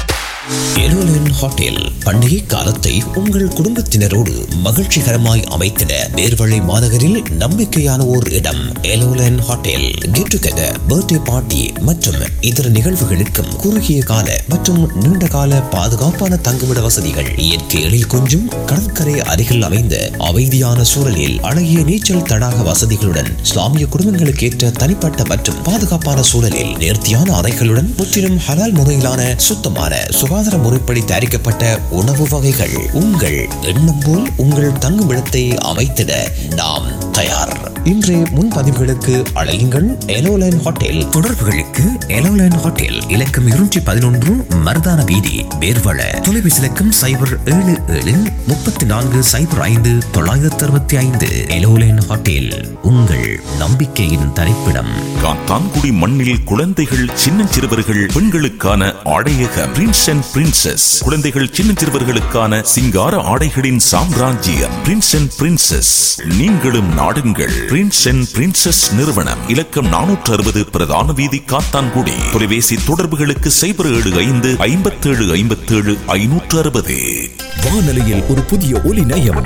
எலோலன் ஹோட்டல் பண்டிகை காலத்தை உங்கள் குடும்பத்தினரோடு மகிழ்ச்சிகரமாய் அமைத்திட நேர்வழி மாநகரில் நம்பிக்கையான ஓர் இடம். எலோலன் hotel get together, birthday party மற்றும் இதர நிகழ்வுகளுக்கும் குறுகிய கால மற்றும் நீண்ட கால பாதுகாப்பான தங்குமிட வசதிகள், இயற்கை எழில் கொஞ்சும் கடற்கரை அருகில் அமைந்த அமைதியான சூழலில் அழகிய நீச்சல் தடாக வசதிகளுடன், இஸ்லாமிய குடும்பங்களுக்கு ஏற்ற தனிப்பட்ட மற்றும் பாதுகாப்பான சூழலில் நேர்த்தியான அறைகளுடன், முற்றிலும் ஹலால் முறையிலான சுத்தமான சுகாதார முறைப்படி தயாரிக்கப்பட்ட உணவு வகைகள். உங்கள் எண்ணம் போல் உங்கள் தங்குமிடத்தை அமைத்திட நாம் தயார். இன்றைய முன்பதிவுகளுக்கு அழையுங்கள் எலோலைன் ஹோட்டல். தொடர்புகளுக்கு எலோலைன் ஹோட்டல் இலக்கம் இருநூற்றி பதினொன்று மருதான வீதி, வேர்வள. தொலைபேசி இலக்கம் சைபர் ஏழு ஏழு முப்பத்தி நான்கு சைபர் ஐந்து தொள்ளாயிரத்தி அறுபத்தி ஐந்து. எலோலைன் ஹோட்டல், உங்கள் நம்பிக்கையின் தரிப்பிடம். காத்தான்குடி மண்ணில் குழந்தைகள், சின்னஞ்சிறுவர்கள், பெண்களுக்கான ஆடையக பிரின்ஸ் அண்ட் பிரின்சஸ். குழந்தைகள், சின்னஞ்சிறுவர்களுக்கான சிங்கார ஆடைகளின் சாம்ராஜ்யம் பிரின்ஸ் அண்ட் பிரின்சஸ். நீங்களும் நாடுங்கள் பிரின்ஸ் அண்ட் பிரின்சஸ் நிறுவனம். இலக்கம் நானூற்று அறுபது பிரதான வீதி, காத்தான்குடி. தொலைபேசி தொடர்புகளுக்கு சைபர் ஏழு ஐந்து ஐம்பத்தி ஏழு ஐம்பத்தி ஏழு ஐநூற்று அறுபது. வானொலியில் ஒரு புதிய ஒலி நயம்,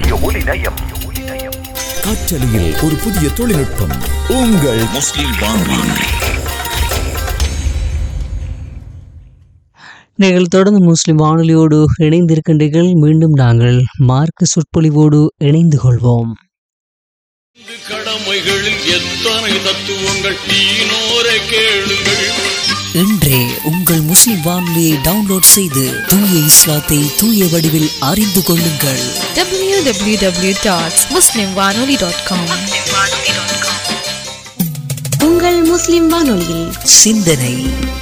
காற்றலையில் ஒரு புதிய தொழில்நுட்பம். உங்கள் முஸ்லிம் வானொலி. நீங்கள் தொடர்ந்து முஸ்லிம் வானொலியோடு இணைந்திருக்கின்றீர்கள். மீண்டும் நாங்கள் மார்க்க சொற்பொழிவோடு இணைந்து கொள்வோம். கடமைகளில் எத்தனை தத்துவங்கள் ஈனோரை கேளுங்கள். இன்றே உங்கள் முஸ்லிம் வானொலியை டவுன்லோட் செய்து தூய இஸ்லாத்தை தூய வடிவில் அறிந்து கொள்ளுங்கள். டபிள்யூ டபிள்யூ டபிள்யூ டாட் முஸ்லிம் வானொலி டாட் காம். உங்கள் முஸ்லிம் வானொலியில் சிந்தனை.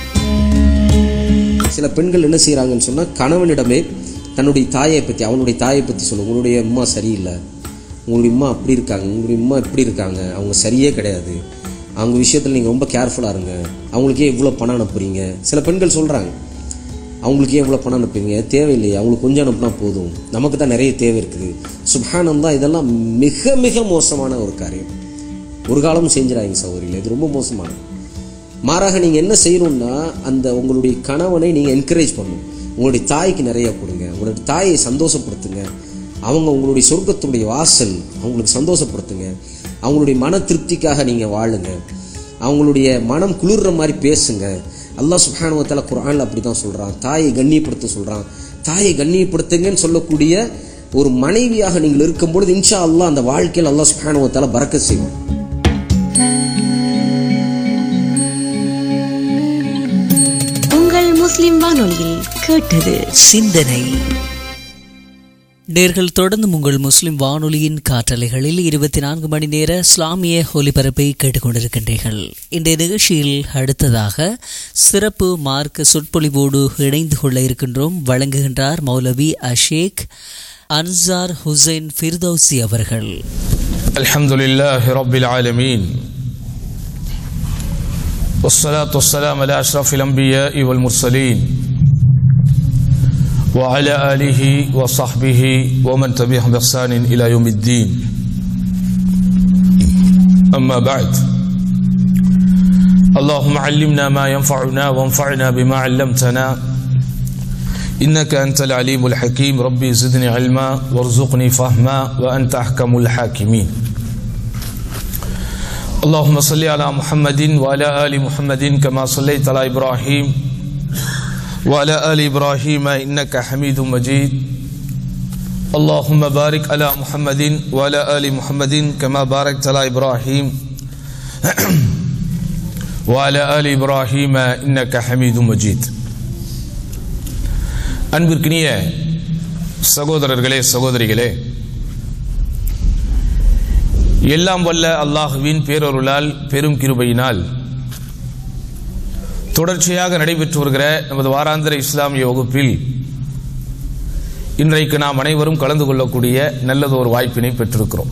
சில பெண்கள் என்ன செய்கிறாங்கன்னு சொன்னால், கணவனிடமே தன்னுடைய தாயை பற்றி அவனுடைய தாயை பற்றி சொல்லுவோம். உங்களுடைய அம்மா சரியில்லை, உங்களுடைய அம்மா அப்படி இருக்காங்க, உங்களுடைய அம்மா இப்படி இருக்காங்க, அவங்க சரியே கிடையாது, அவங்க விஷயத்தில் நீங்கள் ரொம்ப கேர்ஃபுல்லாக இருங்க, அவங்களுக்கே இவ்வளோ பணம் அனுப்புறீங்க. சில பெண்கள் சொல்கிறாங்க, அவங்களுக்கே இவ்வளோ பணம் அனுப்புறீங்க, தேவையில்லையே, அவங்களுக்கு கொஞ்சம் அனுப்புனா போதும், நமக்கு தான் நிறைய தேவை இருக்குது. சுப்ஹானல்லாஹ், இதெல்லாம் மிக மிக மோசமான ஒரு காரியம். ஒரு காலமும் செஞ்சிடாதீங்க சகோதரிகளே, இது ரொம்ப மோசமானது. மாறாக நீங்கள் என்ன செய்யணும்னா, அந்த உங்களுடைய கணவனை நீங்கள் என்கரேஜ் பண்ணணும். உங்களுடைய தாய்க்கு நிறைய கொடுங்க, உங்களுடைய தாயை சந்தோஷப்படுத்துங்க. அவங்க உங்களுடைய சொர்க்கத்துடைய வாசல், அவங்களுக்கு சந்தோஷப்படுத்துங்க. அவங்களுடைய மன திருப்திக்காக நீங்கள் வாழுங்க. அவங்களுடைய மனம் குளிர்ற மாதிரி பேசுங்க. அல்லாஹ் சுப்ஹானஹு வ தஆலா குர்ஆனில் அப்படி தான் சொல்கிறான், தாயை கண்ணியப்படுத்த சொல்கிறான். தாயை கண்ணியப்படுத்துங்கன்னு சொல்லக்கூடிய ஒரு மனைவியாக நீங்கள் இருக்கும்பொழுது இன்ஷா அல்லாஹ் அந்த வாழ்க்கையில் அல்லாஹ் சுப்ஹானஹு வ தஆலா பரக்கத் செய்வான். உங்கள் முஸ்லிம் வானொலியில் கேட்டது சிந்தனை. நேர்கள் தொடர்ந்து உங்கள் முஸ்லிம் வானொலியின் காற்றலைகளில் இருபத்தி நான்கு மணி நேர இஸ்லாமிய ஒலிபரப்பை கேட்டுக்கொண்டிருக்கின்றீர்கள். இன்றைய நிகழ்ச்சியில் அடுத்ததாக சிறப்பு மார்க்க சொற்பொழிவோடு இணைந்து கொள்ள இருக்கின்றோம். வழங்குகின்றார் மௌலவி அஷேக் அன்சார் ஹுசைன் ஃபிர்தௌசி அவர்கள். அல்ஹம்துலில்லாஹி ரப்பில் ஆலமீன், வஸ்ஸலாத்து வஸ்ஸலாமு அலா அஷ்ரஃபில் அன்பியாஇ வல் முர்சலீன் وعلى آله وصحبه ومن تبعهم بإحسان إلى يوم الدين. أما بعد، اللهم علمنا ما ينفعنا وانفعنا بما علمتنا إنك أنت العليم الحكيم. ربي زدني علما وارزقني فهما وأنت أحكم الحاكمين. اللهم صل على محمد وعلى آل محمد كما صليت على إبراهيم وعلى آل إبراهيم إنك حميد مجيد. اللهم بارك على محمد وعلى آل محمد كما باركت على إبراهيم وعلى آل إبراهيم إنك حميد مجيد. அன்பிற்கினிய சகோதரர்களே, சகோதரிகளே, எல்லாம் வல்ல அல்லாஹுவின் பேரருளால், பெரும் கிருபையினால் தொடர்ச்சியாக நடைபெற்று வருகிற நமது வாராந்திர இஸ்லாமிய வகுப்பில் இன்றைக்கு நாம் அனைவரும் கலந்து கொள்ளக்கூடிய நல்லதொரு வாய்ப்பினை பெற்றிருக்கிறோம்.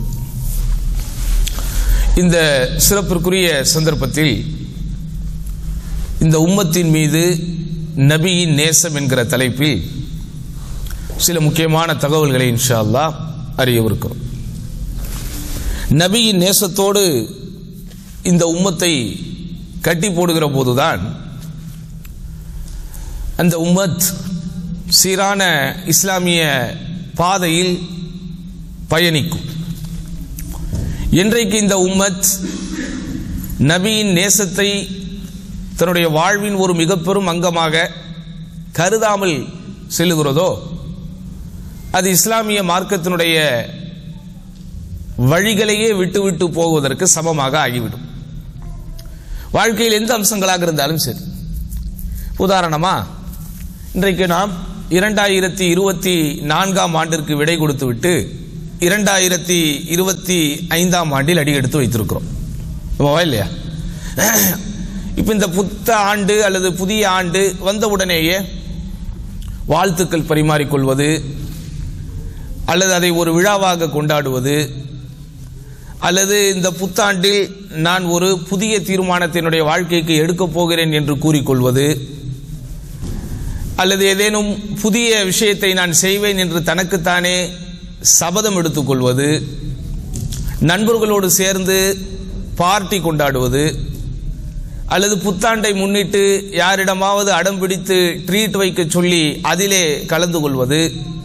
இந்த சிறப்பிற்குரிய சந்தர்ப்பத்தில் இந்த உம்மத்தின் மீது நபியின் நேசம் என்கிற தலைப்பில் சில முக்கியமான தகவல்களை இன்ஷா அல்லாஹ் அறியவிருக்கிறோம். நபியின் நேசத்தோடு இந்த உம்மத்தை கட்டி போடுகிற போதுதான் அந்த உம்மத் சீரான இஸ்லாமிய பாதையில் பயணிக்கும். இன்றைக்கு இந்த உம்மத் நபியின் நேசத்தை தன்னுடைய வாழ்வின் ஒரு மிக பெரும் அங்கமாக கருதாமல் செல்லுகிறதோ அது இஸ்லாமிய மார்க்கத்தினுடைய வழிகளையே விட்டு விட்டு போவதற்கு சமமாக ஆகிவிடும். வாழ்க்கையில் எந்த அம்சங்களாக இருந்தாலும் சரி. உதாரணமா, இன்றைக்கு நாம் இரண்டாயிரத்தி இருபத்தி நான்காம் ஆண்டிற்கு விடை கொடுத்து விட்டு இரண்டாயிரத்தி இருபத்தி ஐந்தாம் ஆண்டில் அடி எடுத்து வைத்திருக்கிறோம் இல்லையா? இப்ப இந்த புத்த ஆண்டு அல்லது புதிய ஆண்டு வந்தவுடனேயே வாழ்த்துக்கள் பரிமாறிக்கொள்வது அல்லது அதை ஒரு விழாவாக கொண்டாடுவது அல்லது இந்த புத்தாண்டில் நான் ஒரு புதிய தீர்மானத்தை என்னுடைய வாழ்க்கைக்கு எடுக்கப் போகிறேன் என்று கூறிக்கொள்வது அல்லது ஏதேனும் புதிய விஷயத்தை நான் செய்வேன் என்று தனக்குத்தானே சபதம் எடுத்துக்கொள்வது, நண்பர்களோடு சேர்ந்து பார்ட்டி கொண்டாடுவது அல்லது புத்தாண்டை முன்னிட்டு யாரிடமாவது அடம் பிடித்து ட்ரீட் வைக்க சொல்லி அதிலே கலந்து கொள்வது,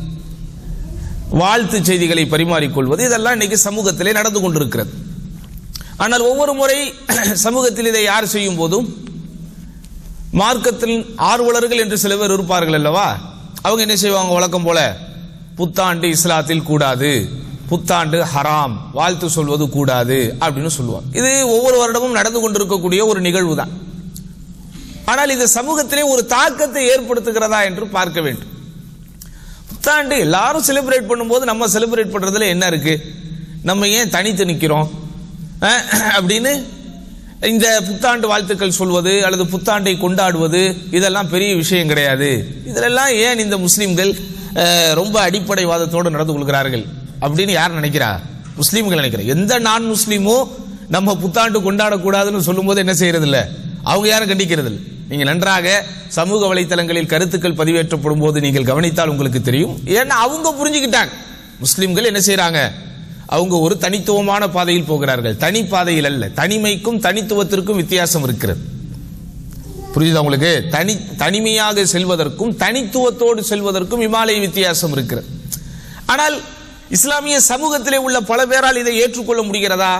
வாழ்த்து செய்திகளை பரிமாறிக்கொள்வது, இதெல்லாம் இன்னைக்கு சமூகத்திலே நடந்து கொண்டிருக்கிறது. ஆனால் ஒவ்வொரு முறை சமூகத்தில் இதை யார் செய்யும் போதும் மார்க்கத்தில் ஆர்வலர்கள் என்று சில பேர் இருப்பார்கள் அல்லவா, அவங்க என்ன செய்வாங்க? வழக்கம் போல புத்தாண்டு இஸ்லாத்தில் கூடாது, புத்தாண்டு ஹராம், வாழ்த்து சொல்வது கூடாது அப்படின்னு சொல்லுவாங்க. இது ஒவ்வொரு வருடமும் நடந்து கொண்டிருக்கக்கூடிய ஒரு நிகழ்வு தான். ஆனால் இது சமூகத்திலே ஒரு தாக்கத்தை ஏற்படுத்துகிறதா என்று பார்க்க வேண்டும். புத்தாண்டு எல்லாரும் செலிப்ரேட் பண்ணும்போது நம்ம செலிப்ரேட் பண்றதுல என்ன இருக்கு? நம்ம ஏன் தனித்து நிற்கிறோம் அப்படின்னு இந்த புத்தாண்டு வாழ்த்துக்கள் சொல்வது அல்லது புத்தாண்டை கொண்டாடுவது இதெல்லாம் பெரிய விஷயம் கிடையாது. இதெல்லாம் ஏன் இந்த முஸ்லிம்கள் ரொம்ப அடிப்படைவாதத்தோடு நடந்து கொள்கிறார்கள் அப்படின்னு யார் நினைக்கிறா? முஸ்லீம்கள் நினைக்கிற. எந்த நான் முஸ்லீமோ நம்ம புத்தாண்டு கொண்டாடக்கூடாதுன்னு சொல்லும் போது என்ன செய்யறது இல்லை, அவங்க யாரும் கண்டிக்கிறது இல்லை. நீங்க நன்றாக சமூக வலைத்தளங்களில் கருத்துக்கள் பதிவேற்றப்படும் போது நீங்கள் கவனித்தால் உங்களுக்கு தெரியும். ஏன்னா அவங்க புரிஞ்சுக்கிட்டாங்க முஸ்லிம்கள் என்ன செய்யறாங்க, அவங்க ஒரு தனித்துவமான பாதையில் போகிறார்கள், தனி பாதையில் அல்ல. தனிமைக்கும் தனித்துவத்திற்கும் வித்தியாசம் இருக்கிறது. புரியுதா உங்களுக்கு? தனி தனிமையாக செல்வதற்கும் தனித்துவத்தோடு செல்வதற்கும் இமாலய வித்தியாசம் இருக்கிறது. ஆனால் இஸ்லாமிய சமூகத்திலே உள்ள பல பேரால் இதை ஏற்றுக்கொள்ள முடிகிறதா?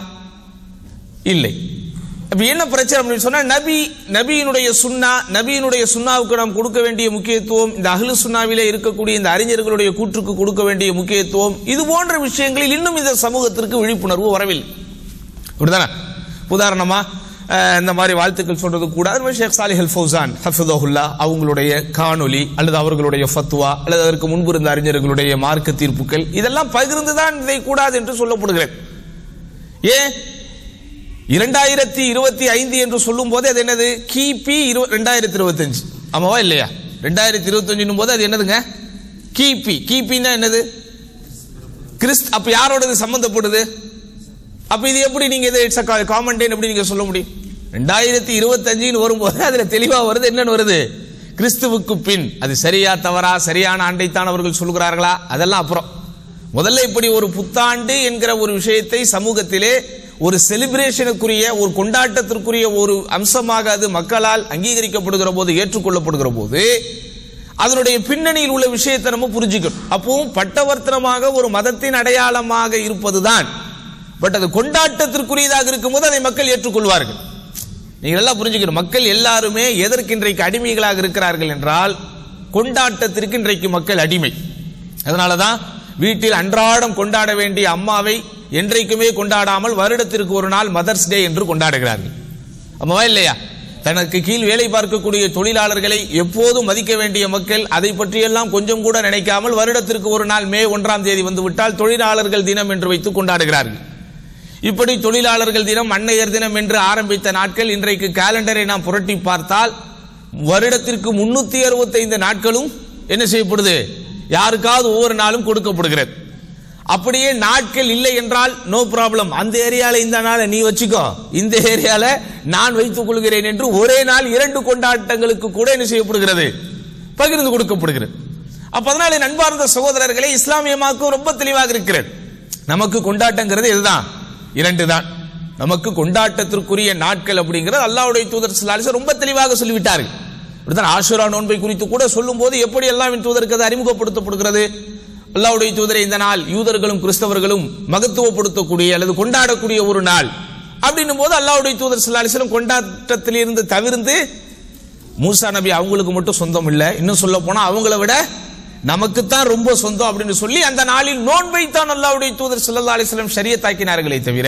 இல்லை. அப்ப என்ன பிரச்சனை அப்படின்னு சொன்னா, நபி நபியினுடைய சுன்னா, நபியினுடைய சுன்னாவுக்கு நாம் கொடுக்க வேண்டிய முக்கியத்துவம், இந்த அஹ்லு சுன்னாவிலே இருக்கக்கூடிய இந்த அறிஞர்களுடைய கூற்றுக்கு கொடுக்க வேண்டிய முக்கியத்துவம், இது போன்ற விஷயங்களில் இன்னும் இந்த சமூகத்திற்கு விழிப்புணர்வு வரவில்லை. அப்படிதானே? உதாரணமா இந்த மாதிரி வாழ்த்துக்கள் சொல்றது கூடாது. ஷேக் சாலிஹ் அல் ஃபௌசான் ஹஃபிதஹுல்லாஹ் அவங்களுடைய காணொலி அல்லது அவர்களுடைய ஃபத்வா அல்லது அதற்கு முன்பு இருந்த அறிஞர்களுடைய மார்க்க தீர்ப்புகள் இதெல்லாம் பகிர்ந்துதான் இதை கூடாது என்று சொல்லப்படுகிறது. ஏன் இரண்டாயிரத்தி இருபத்தி ஐந்து என்று சொல்லும் போது அது என்னது? கிபி இரண்டாயிரத்தி இருபத்தி அஞ்சு ஆமாவா இல்லையா? ரெண்டாயிரத்தி இருபத்தி அஞ்சு போது அது என்னதுங்க? கிபி. கிபின்னா என்னது? கிறிஸ்து. அப்ப யாரோடது சம்பந்தப்படுது? அப்ப இது எப்படி நீங்க இதை காமன் எப்படி நீங்க சொல்ல முடியும்? ரெண்டாயிரத்தி இருபத்தி அஞ்சு வரும்போது அதுல தெளிவா வருது. என்னன்னு வருது? கிறிஸ்துவுக்கு பின். அது சரியா தவறா, சரியான ஆண்டைத்தான் அவர்கள் சொல்கிறார்களா, அதெல்லாம் அப்புறம். முதல்ல இப்படி ஒரு புத்தாண்டு என்கிற ஒரு விஷயத்தை சமூகத்திலே ஒரு செலிப்ரேஷனுக்குரிய ஒரு கொண்டாட்டத்திற்குரிய ஒரு அம்சமாக அது மக்களால் அங்கீகரிக்கப்படுகிற போது, ஏற்றுக்கொள்ளப்படுகிற போது அதனுடைய பின்னணியில் உள்ள விஷயத்தை நம்ம புரிஞ்சுக்கணும். அப்பவும் பட்டவர்த்தனமாக ஒரு மதத்தின் அடையாளமாக இருப்பதுதான், பட் அது கொண்டாட்டத்திற்குரியதாக இருக்கும்போது அதை மக்கள் ஏற்றுக்கொள்வார்கள். நீங்க எல்லாம் புரிஞ்சுக்கணும். மக்கள் எல்லாருமே எதற்கு இன்றைக்கு அடிமைகளாக இருக்கிறார்கள் என்றால், கொண்டாட்டத்திற்கு இன்றைக்கு மக்கள் அடிமை. அதனாலதான் வீட்டில் அன்றாடம் கொண்டாட வேண்டிய அம்மாவை என்றைக்குமே கொண்டாடாமல் வருடத்திற்கு ஒரு நாள் மதர்ஸ் டே என்று கொண்டாடுகிறார்கள். அம்மாவா இல்லையா? தனக்கு கீழ் வேலை பார்க்கக்கூடிய தொழிலாளர்களை எப்போதும் மதிக்க வேண்டிய மக்கள் அதை பற்றியெல்லாம் கொஞ்சம் கூட நினைக்காமல் வருடத்திற்கு ஒரு நாள் மே ஒன்றாம் தேதி வந்துவிட்டால் தொழிலாளர்கள் தினம் என்று வைத்து கொண்டாடுகிறார்கள். இப்படி தொழிலாளர்கள் தினம், அன்னையர் தினம் என்று ஆரம்பித்த நாட்கள் இன்றைக்கு காலண்டரை நாம் புரட்டி பார்த்தால் வருடத்திற்கு முன்னூத்தி அறுபத்தி ஐந்து நாட்களும் என்ன செய்யப்படுது? யாருக்காவது ஒவ்வொரு நாளும் கொடுக்கப்படுகிறது. அப்படியே நாட்கள் இல்லை என்றால் நோ ப்ராப்ளம், அந்த ஏரியால இந்த நாளை நீ வச்சுக்கோ, இந்த ஏரியால நான் வைத்துக் கொள்கிறேன் என்று ஒரே நாள் இரண்டு கொண்டாட்டங்களுக்கு கூட என்ன செய்யப்படுகிறது? பகிர்ந்து கொடுக்கப்படுகிறது. அப்ப அதனால நண்பார்ந்த சகோதரர்களே, இஸ்லாமியமாக்கும் ரொம்ப தெளிவாக இருக்கிறது. நமக்கு கொண்டாட்டங்கிறது இதுதான், இரண்டு தான். நமக்கு கொண்டாட்டத்திற்குரிய நாட்கள் அப்படிங்கிறது அல்லாஹ்வுடைய தூதர் ஸல்லல்லாஹு அலைஹி வஸல்லம் ரொம்ப தெளிவாக சொல்லிவிட்டார்கள். ஆஷுரா நோன்பை குறித்து கூட சொல்லும் போது எப்படி அல்லாஹ்வின் தூதருக்கு அது அறிமுகப்படுத்தப்படுகிறது? அல்லாஹ்வுடைய தூதரை இந்த நாள் யூதர்களும் கிறிஸ்தவர்களும் மகத்துவப்படுத்தக்கூடிய அல்லது கொண்டாடக்கூடிய ஒரு நாள் அப்படின்னும் போது அல்லாஹ்வுடைய தூதர் ஸல்லல்லாஹு அலைஹி வஸல்லம் கொண்டாட்டத்தில் இருந்து தவிர்த்து மூசா நபி அவங்களுக்கு மட்டும் சொந்தம் இல்லை, இன்னும் சொல்ல போனா அவங்கள விட நமக்குத்தான் ரொம்ப சொந்தம் அப்படின்னு சொல்லி அந்த நாளில் நோன்பை தான் அல்லாஹ்வுடைய தூதர் ஸல்லல்லாஹு அலைஹி வஸல்லம் ஷரியத்தாக்கினார்களே தவிர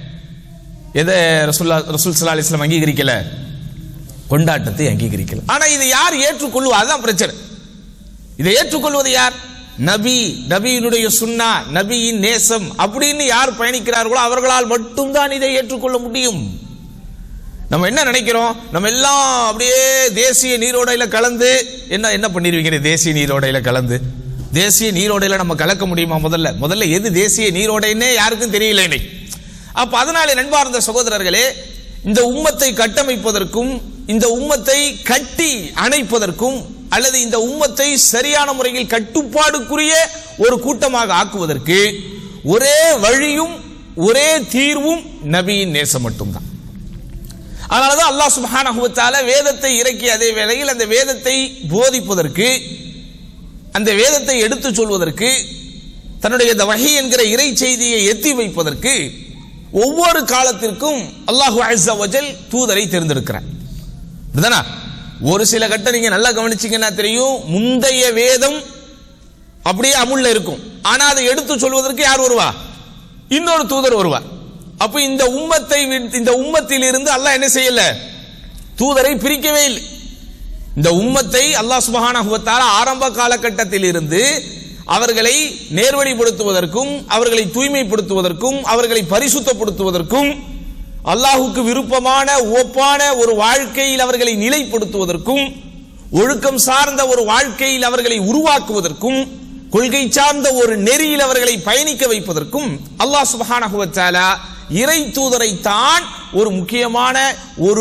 எதை ரசூலுல்லாஹ் ரசூல் ஸல்லல்லாஹு அலைஹி வஸல்லம் அங்கீகரிக்கல, கொண்டாட்டத்தை அங்கீகரிக்கல. ஆனா இதை யார் ஏற்றுக்கொள்வது? அதுதான் பிரச்சனை. இதை ஏற்றுக்கொள்வது யார்? நபி, நபியினுடைய சுன்னா, நபியின் நேசம் அப்படின்னு யார் பயணிக்கிறார்களோ அவர்களால் மட்டும்தான் இதை ஏற்றுக்கொள்ள முடியும். நம்ம என்ன நினைக்கிறோம்? நம்ம எல்லாம் அப்படியே தேசிய நீரோடையில கலந்து என்ன என்ன பண்ணிருவீங்க? தேசிய நீரோடையில கலந்து தேசிய நீரோடையில நம்ம கலக்க முடியுமா? முதல்ல முதல்ல எது தேசிய நீரோடைன்னே யாருக்கும் தெரியல இன்னைக்கு. அப்ப அதனால நண்பார்ந்த சகோதரர்களே, இந்த உம்மத்தை கட்டமைப்பதற்கும் இந்த உம்மத்தை கட்டி அணைப்பதற்கும் அல்லது இந்த உம்மத்தை சரியான முறையில் கட்டுப்பாடுக்குரிய ஒரு கூட்டமாக ஆக்குவதற்கு ஒரே வழியும் ஒரே தீர்வும் நபியின் நேசம் மட்டும்தான். அதனாலதான் அல்லாஹ் சுப்ஹானஹு வ தஆலா வேதத்தை இறக்கிய அதே வேளையில் அந்த வேதத்தை போதிப்பதற்கு, அந்த வேதத்தை எடுத்துச் சொல்வதற்கு, தன்னுடைய இந்த வஹி என்கிற இறை செய்தியை எத்தி வைப்பதற்கு ஒவ்வொரு காலத்திற்கும் அல்லாஹு அஸ்ஸ வஜல் தூதரை தேர்ந்தெடுக்கிறார். இதுதானா? ஒரு சில கட்டம் நீங்க நல்லா கவனிச்சீங்கன்னா தெரியும், முந்தைய வேதம் அப்படியே அமுல்ல இருக்கும், ஆனா அதை எடுத்து சொல்வதற்கு யார் வருவா? இன்னொரு தூதர் வருவார். அப்ப இந்த உம்மத்தை இந்த உம்மத்தில் இருந்து அல்லாஹ் என்ன செய்யல? தூதரை பிரிக்கவே இல்லை. இந்த உம்மத்தை அல்லாஹ் சுப்ஹானஹு வ தஆலா ஆரம்ப காலகட்டத்தில் இருந்து அவர்களை நேர்வழிப்படுத்துவதற்கும் அவர்களை தூய்மைப்படுத்துவதற்கும் அவர்களை பரிசுத்தப்படுத்துவதற்கும் அல்லாஹுக்கு விருப்பமான ஒப்பான ஒரு வாழ்க்கையில் அவர்களை நிலைப்படுத்துவதற்கும் ஒழுக்கம் சார்ந்த ஒரு வாழ்க்கையில் அவர்களை உருவாக்குவதற்கும் கொள்கை சார்ந்த ஒரு நெறியில் அவர்களை பயணிக்க வைப்பதற்கும் அல்லாஹ் சுப்ஹானஹு வ தஆலா இறை தூதரை தான் ஒரு முக்கியமான ஒரு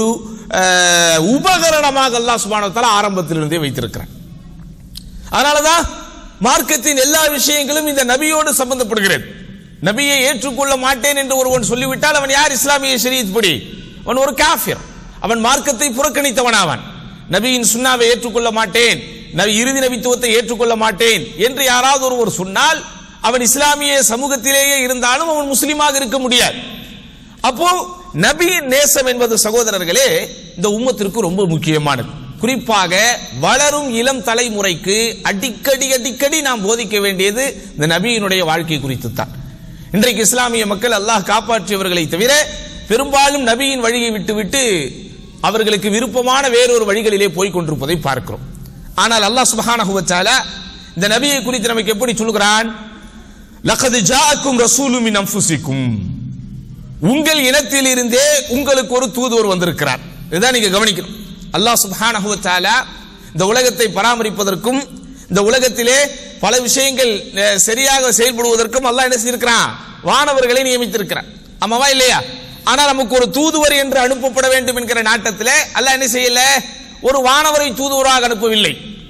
உபகரணமாக அல்லாஹ் சுப்ஹானஹு வ தஆலா ஆரம்பத்திலிருந்தே வைத்திருக்கிறார். அதனாலதான் மார்க்கத்தின் எல்லா விஷயங்களும் இந்த நபியோடு சம்பந்தப்படுகிறது. நபியை ஏற்றுக்கொள்ள மாட்டேன் என்று ஒருவன் சொல்லிவிட்டால் அவன் யார்? இஸ்லாமிய ஷரீஅத் படி அவன் ஒரு காஃபிர், அவன் மார்க்கத்தை புறக்கணித்தவனாவான். நபியின் சுன்னாவை ஏற்றுக்கொள்ள மாட்டேன், நபி இறுதி நபித்துவத்தை ஏற்றுக்கொள்ள மாட்டேன் என்று யாராவது ஒருவர் சொன்னால் அவன் இஸ்லாமிய சமூகத்திலேயே இருந்தாலும் அவன் முஸ்லீமாக இருக்க முடியாது. அப்போ நபியின் நேசம் என்பது சகோதரர்களே இந்த உம்மத்திற்கு ரொம்ப முக்கியமானது. குறிப்பாக வளரும் இளம் தலைமுறைக்கு அடிக்கடி அடிக்கடி நாம் போதிக்க வேண்டியது இந்த நபியினுடைய வாழ்க்கை குறித்து தான். இன்றைக்கு இஸ்லாமிய மக்கள் அல்லாஹ் காப்பாற்றியவர்களை தவிர பெரும்பாலும் நபியின் வழியை விட்டுவிட்டு அவர்களுக்கு விருப்பமான வேறொரு வழிகளிலே போய் கொண்டிருப்பதை பார்க்கிறோம். ஆனால் அல்லாஹ் சுப்ஹானஹு வ தஆலா இந்த நபியை குறித்து நமக்கு எப்படி சொல்கிறான்? லகத் ஜாஅக்கும் ரசூலும் மின் அன்ஃபுசிக்கும், உங்கள் இனத்தில் இருந்தே உங்களுக்கு ஒரு தூதுவர் வந்திருக்கிறார். இதுதான் நீங்க கவனிக்கணும். அல்லாஹ் சுப்ஹானஹு வ தஆலா இந்த உலகத்தை பராமரிப்பதற்கும் இந்த உலகத்திலே பல விஷயங்கள் சரியாக செயல்படுவதற்கும் அல்லாஹ் என்ன செய்திருக்கிறான்? வானவர்களை நியமித்திருக்கிறான். ஆமாவா இல்லையா? ஆனா நமக்கு ஒரு தூதுவர் என்று அனுப்பப்பட வேண்டும் என்கிற நாட்டத்திலே அல்லாஹ் என்ன செய்யல? ஒரு வானவரை தூதுவராக அனுப்பவில்லை.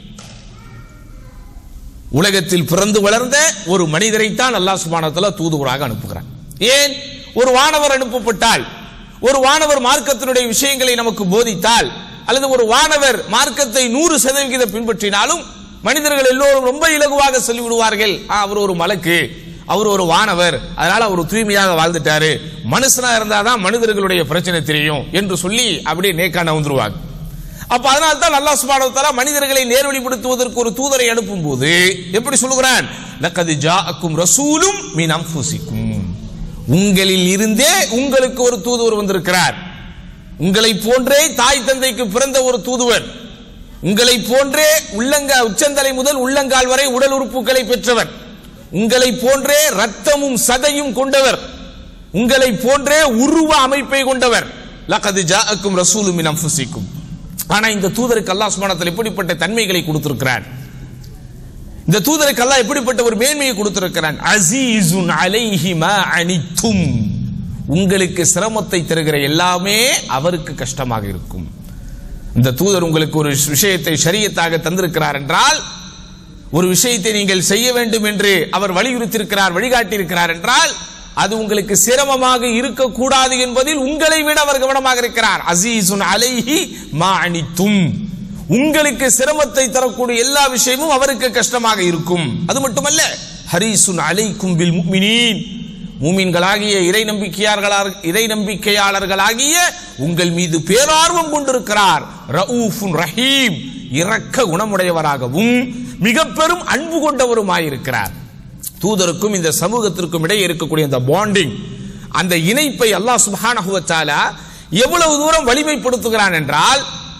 உலகத்தில் பிறந்து வளர்ந்த ஒரு மனிதரைத்தான் அல்லாஹ் சுப்ஹானஹு வ தஆலா தூதுவராக அனுப்புகிறான். ஏன்? ஒரு வானவர் அனுப்பப்பட்டால், ஒரு வானவர் மார்க்கத்தினுடைய விஷயங்களை நமக்கு போதித்தால், அல்லது ஒரு வானவர் மார்க்கத்தை நூறு சதவிகிதம் பின்பற்றினாலும் மனிதர்கள் எல்லோரும் ரொம்ப இலகுவாக சொல்லிவிடுவார்கள், அவர் ஒரு மலக்கு, அவர் ஒரு வானவர், அதனால அவர் தூய்மையாக வாழ்ந்துட்டாரு, மனுஷனா இருந்தாதான் மனிதர்களுடைய பிரச்சனை தெரியும் என்று சொல்லி அப்படியே நேக்கான வந்துருவாங்க. அப்ப அதனால தான் அல்லாஹ் சுப்ஹானஹு வ தஆலா மனிதர்களை நேர்வழிப்படுத்துவதற்கு ஒரு தூதரை அனுப்பும் போது எப்படி சொல்லுகிறான்? லகத் ஜாஅக்கும் ரசூலும் மின் அன்ஃபுசிக்கும், உங்களில் இருந்தே உங்களுக்கு ஒரு தூதுவர் வந்திருக்கிறார். உங்களை போன்றே தாய் தந்தைக்கு பிறந்த ஒரு தூதுவர், உங்களை போன்றே உள்ளங்க உச்சந்தலை முதல் உள்ளங்கால் வரை உடல் உறுப்புகளை பெற்றவர், உங்களை போன்றே ரத்தமும் சதையும் கொண்டவர், உங்களை போன்றே உருவ அமைப்பை கொண்டவர். லகத் ஜாஅக்கும் ரசூலும் மின் அன்ஃபுசிக்கும். ஆனா இந்த தூதருக்கு அல்லாஹ் சுப்ஹானஹு வ தஆலா எப்படிப்பட்ட தன்மைகளை கொடுத்திருக்கிறார்? இந்த தூதருக்கு அல்லாஹ் எப்படிப்பட்ட ஒரு மேன்மையை கொடுத்திருக்கிறான்? அஸீஸுன் அலைஹி மா அனித்தும், உங்களுக்கு சிரமத்தை தருகிற எல்லாமே அவருக்கு கஷ்டமாக இருக்கும். இந்த தூதர் உங்களுக்கு ஒரு விஷயத்தை ஷரியத்தாக தந்திருக்கிறார் என்றால், ஒரு விஷயத்தை நீங்கள் செய்ய வேண்டும் என்று அவர் வலியுறுத்தியிருக்கிறார், வழிகாட்டியிருக்கிறார் என்றால் அது உங்களுக்கு சிரமமாக இருக்கக்கூடாது என்பதில் உங்களை விட அவர் கவனமாக இருக்கிறார். அஸீஸுன் அலைஹி மா அனித்தும், உங்களுக்கு சிரமத்தை தரக்கூடிய எல்லா விஷயமும் அவருக்கு கஷ்டமாக இருக்கும். அது மட்டுமல்ல, ஹரீசுன் அலைக்கும் பில் முஃமினீன், மூமின்களாகிய இறை நம்பிக்கையாளர்களாக இறை நம்பிக்கையாளர்களாகிய உங்கள் மீது பேரார்வம் கொண்டிருக்கிறார். ரഊஃபுன் ரஹீம், இரக்க குணமுடையவராகவும் மிக பெரும் அன்பு கொண்டவருமாயிருக்கிறார். தூதருக்கும் இந்த சமூகத்திற்கும் இடையே இருக்கக்கூடிய அந்த பாண்டிங், அந்த இணைப்பை அல்லாஹ் சுப்ஹானஹு வ தஆலா எவ்வளவு தூரம் வலிமைப்படுத்துகிறான் என்றால்,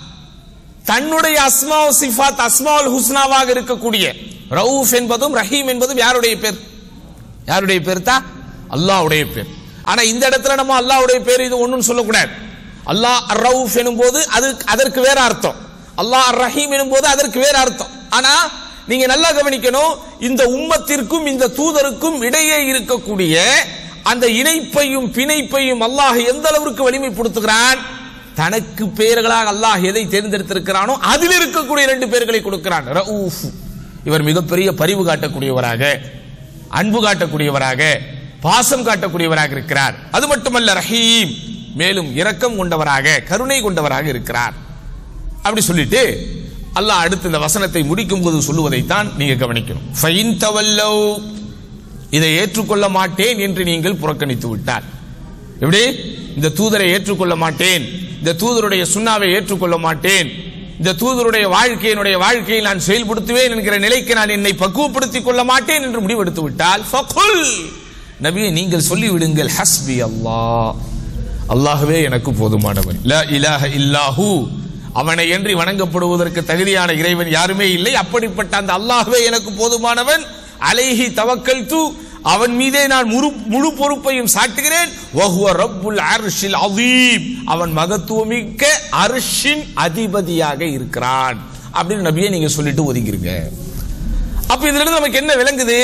தன்னுடைய அஸ்மா சிஃபாத் அஸ்மாவுல் ஹுஸ்னாவாக இருக்கக்கூடிய ரഊஃப் என்பதும் ரஹீம் என்பதும் யாருடைய பேர்? யாருடைய பேர் தான்? அல்லாஹ்வுடைய பேர். ஆனா இந்த இடத்துல நம்ம அல்லாஹ்வுடைய பேர் இது ஒண்ணும் சொல்லக்கூடாது. அல்லாஹ் அர் ரഊஃப் எனும்போது அது அதற்கு வேற அர்த்தம், அல்லாஹ் அர் ரஹீம் எனும்போது அதற்கு வேற அர்த்தம். ஆனா நீங்க நல்லா கவனிக்கணும், இந்த உம்மத்திற்கும் இந்த தூதருக்கும் இடையே இருக்கக்கூடிய அந்த இணைப்பையும் பிணைப்பையும் அல்லாஹ் எந்த அளவிற்கு வலிமைப்படுத்துகிறான். தனக்கு பெயர்களாக அல்லாஹ் எதை தேர்ந்தெடுத்திருக்கிறானோ அதில் இருக்கக்கூடிய இரண்டு பெயர்களை கொடுக்கிறான். ரഊஃப், இவர் மிகப்பெரிய பரிவு காட்டக்கூடியவராக, அன்பு காட்டக்கூடியவராக, பாசம் காட்டக்கூடியவராக இருக்கிறார். அது மட்டுமல்ல, ரஹீம், மேலும் இரக்கம் கொண்டவராக, கருணை கொண்டவராக இருக்கிறார். அப்படி சொல்லிட்டு அல்லாஹ் அடுத்து இந்த வசனத்தை முடிக்கும் போது சொல்லுவதைத்தான் நீங்க கவனிக்கணும். ஃபைன் தவல்லவ், இதை ஏற்றுக்கொள்ள மாட்டேன் என்று நீங்கள் புறக்கணித்து விட்டார். எப்படி? இந்த தூதரை ஏற்றுக்கொள்ள மாட்டேன், இந்த தூதருடைய சுன்னாவை ஏற்றுக்கொள்ள மாட்டேன், இந்த தூதருடைய வாழ்க்கையினுடைய வாழ்க்கையை நான் செயல்படுத்துவேன் என்கிற நிலைக்கு நான் என்னை பக்குவப்படுத்திக் கொள்ள மாட்டேன் என்று முடிவெடுத்து விட்டால், ஃபகுல், நபியே நீங்கள் சொல்லிவிடுங்கள், ஹஸ்பி அல்லாஹ், அல்லாஹ்வே எனக்கு போதுமானவன், லா இலாஹ இல்லாஹு, அவனை என்று வணங்கப்படுவதற்கு தகுதியான இறைவன் யாருமே இல்லை, அப்படிப்பட்ட அந்த அல்லாஹ்வே எனக்கு போதுமானவன், அலைஹி தவக்கல்து, அவன் மீதே நான் முழு பொறுப்பையும் சாட்டுகிறேன், வஹுவ ரப்புல் அர்ஷில் அதீம், அவன் மகத்துவமிக்க அர்ஷின் அதிபதியாக இருக்கிறான் அப்படின்னு நபியே நீங்க சொல்லிட்டு ஒதுங்கிருங்க. அப்ப இதுல இருந்து நமக்கு என்ன விளங்குது?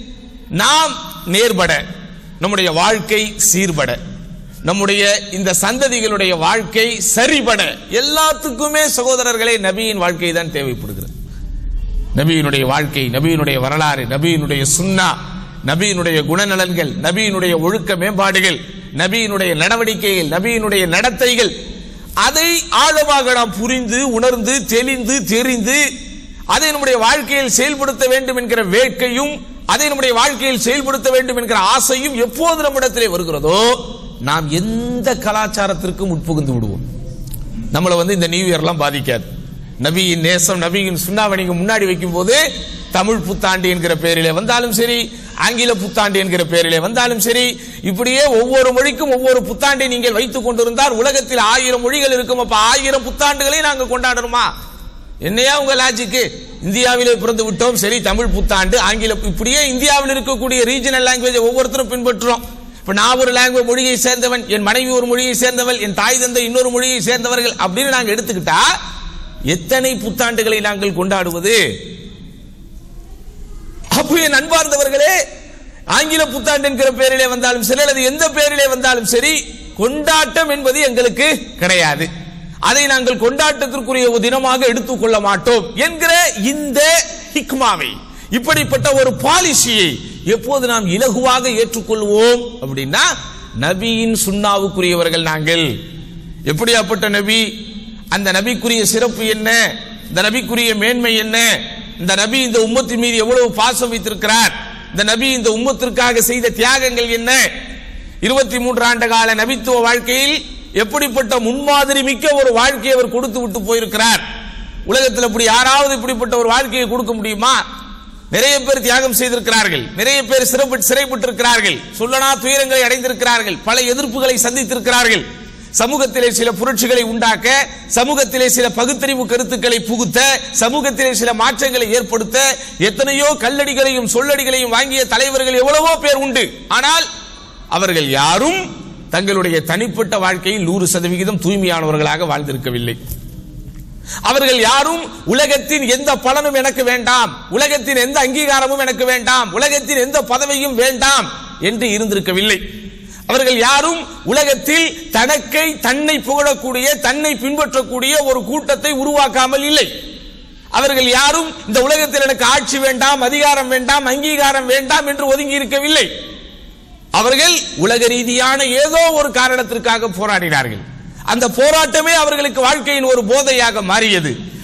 நாம் நேர்பட, நம்முடைய வாழ்க்கை சீர்பட, நம்முடைய இந்த சந்ததிகளுடைய வாழ்க்கை சரிபட, எல்லாத்துக்குமே சகோதரர்களே நபியின் வாழ்க்கை தான் தேவைப்படுகிறது. நபியினுடைய வாழ்க்கை, நபியினுடைய வரலாறு, நபியினுடைய சுன்னா, நபியினுடைய குணநலன்கள், நபியினுடைய ஒழுக்க மேம்பாடுகள், நபியினுடைய நடவடிக்கைகள், நபியினுடைய நடத்தைகள், அதை ஆழமாக நாம் புரிந்து உணர்ந்து தெளிந்து தெரிந்து அதை நம்முடைய வாழ்க்கையில் செயல்படுத்த வேண்டும் என்கிற வேட்கையும், அதை நம்முடைய வாழ்க்கையில் செயல்படுத்த வேண்டும் என்கிற ஆசையும் எப்போது நம்மிடத்திலே வருகிறதோ நாம் எந்த கலாச்சாரத்திற்கும் உட்புகுந்து விடுவோம். நம்மளை வந்து இந்த நியூ இயர்லாம் பாதிக்காது. நபியின் நேசம், நபியின் சுன்னாவை நீங்க முன்னாடி வைக்கும் போது தமிழ் புத்தாண்டு என்கிற பெயரிலே வந்தாலும் சரி, ஆங்கில புத்தாண்டு என்கிற பெயரிலே வந்தாலும் சரி, இப்படியே ஒவ்வொரு மொழிக்கும் ஒவ்வொரு புத்தாண்டை நீங்கள் வைத்துக் கொண்டிருந்தால் உலகத்தில் ஆயிரம் மொழிகள் இருக்கும். அப்ப ஆயிரம் புத்தாண்டுகளை நாங்கள் கொண்டாடணுமா? என்னையா உங்க லாஜிக்கு? இந்தியாவிலே பிறந்து விட்டோம், சரி தமிழ் புத்தாண்டு, ஆங்கில, இப்படியே இந்தியாவில் இருக்கக்கூடிய ரீஜனல் லாங்குவேஜ் ஒவ்வொருத்தரும் பின்பற்றுறோம். இப்ப நான் ஒரு லாங்குவேஜ் மொழியை சேர்ந்தவன், என் மனைவி ஒரு மொழியை சேர்ந்தவள், என் தாய் தந்தை இன்னொரு மொழியை சேர்ந்தவர்கள் அப்படின்னு நாங்கள் எடுத்துக்கிட்டா எத்தனை புத்தாண்டுகளை நாங்கள் கொண்டாடுவது? அப்போ என் அன்பார்ந்தவர்களே, ஆங்கில புத்தாண்டு என்கிற பெயரிலே வந்தாலும் சரி, அல்லது எந்த பெயரிலே வந்தாலும் சரி, கொண்டாட்டம் என்பது எங்களுக்கு கிடையாது. அதை நாங்கள் கொண்டாட்டத்திற்குரிய ஒரு தினமாக எடுத்துக் கொள்ள மாட்டோம் என்கிற இந்த ஹிக்மாவை, இப்படிப்பட்ட ஒரு பாலிசியை எப்போது நாம் இலகுவாக ஏற்றுக்கொள்வோம் அப்படின்னா, நபியின் சுன்னாவுக்குரியவர்கள் நாங்கள். எப்படியாப்பட்ட நபி? அந்த நபிக்குரிய சிறப்பு என்ன? இந்த நபிக்குரிய மேன்மை என்ன? இந்த நபி இந்த உம்மத்தின் மீது எவ்வளவு பாசம் வைத்திருக்கிறார்? இந்த நபி இந்த உம்மத்திற்காக செய்த தியாகங்கள் என்ன? இருபத்தி மூன்று ஆண்டு கால நபித்துவ வாழ்க்கையில் எப்படிப்பட்ட முன்மாதிரி மிக்க ஒரு வாழ்க்கையை அவர் கொடுத்து விட்டு போயிருக்கிறார். உலகத்தில் இப்படி யாராவது இப்படிப்பட்ட ஒரு வாழ்க்கையை கொடுக்க முடியுமா? நிறைய பேர் தியாகம் செய்திருக்கிறார்கள், நிறைய பேர் சிறப்பு சிறைப்பட்டிருக்கிறார்கள், சொல்லனா துயரங்களை அடைந்திருக்கிறார்கள், பல எதிர்ப்புகளை சந்தித்திருக்கிறார்கள். சமூகத்திலே சில புரட்சிகளை உண்டாக்க, சமூகத்திலே சில பகுத்தறிவு கருத்துக்களை புகுத்த, சமூகத்திலே சில மாற்றங்களை ஏற்படுத்த எத்தனையோ கல்லடிகளையும் சொல்லடிகளையும் வாங்கிய தலைவர்கள் எவ்வளவோ பேர் உண்டு. ஆனால் அவர்கள் யாரும் தங்களுடைய தனிப்பட்ட வாழ்க்கையில் நூறு சதவிகிதம் தூய்மையானவர்களாக வாழ்ந்திருக்கவில்லை. அவர்கள் யாரும் உலகத்தின் எந்த பலனும் எனக்கு வேண்டாம், உலகத்தின் எந்த அங்கீகாரமும் எனக்கு வேண்டாம், உலகத்தின் எந்த பதவியும் வேண்டாம் என்று இருந்திருக்கவில்லை. அவர்கள் யாரும் உலகத்தில் தனக்கை தன்னை புகழக்கூடிய, தன்னை பின்பற்றக்கூடிய ஒரு கூட்டத்தை உருவாக்காமல் இல்லை. அவர்கள் யாரும் இந்த உலகத்தில் எனக்கு ஆட்சி வேண்டாம், அதிகாரம் வேண்டாம், அங்கீகாரம் வேண்டாம் என்று ஒதுங்கி இருக்கவில்லை. அவர்கள் உலக ரீதியான ஏதோ ஒரு காரணத்திற்காக போராடினார்கள். அந்த போராட்டமே அவர்களுக்கு வாழ்க்கையின் ஒரு போதையாக மாறியது.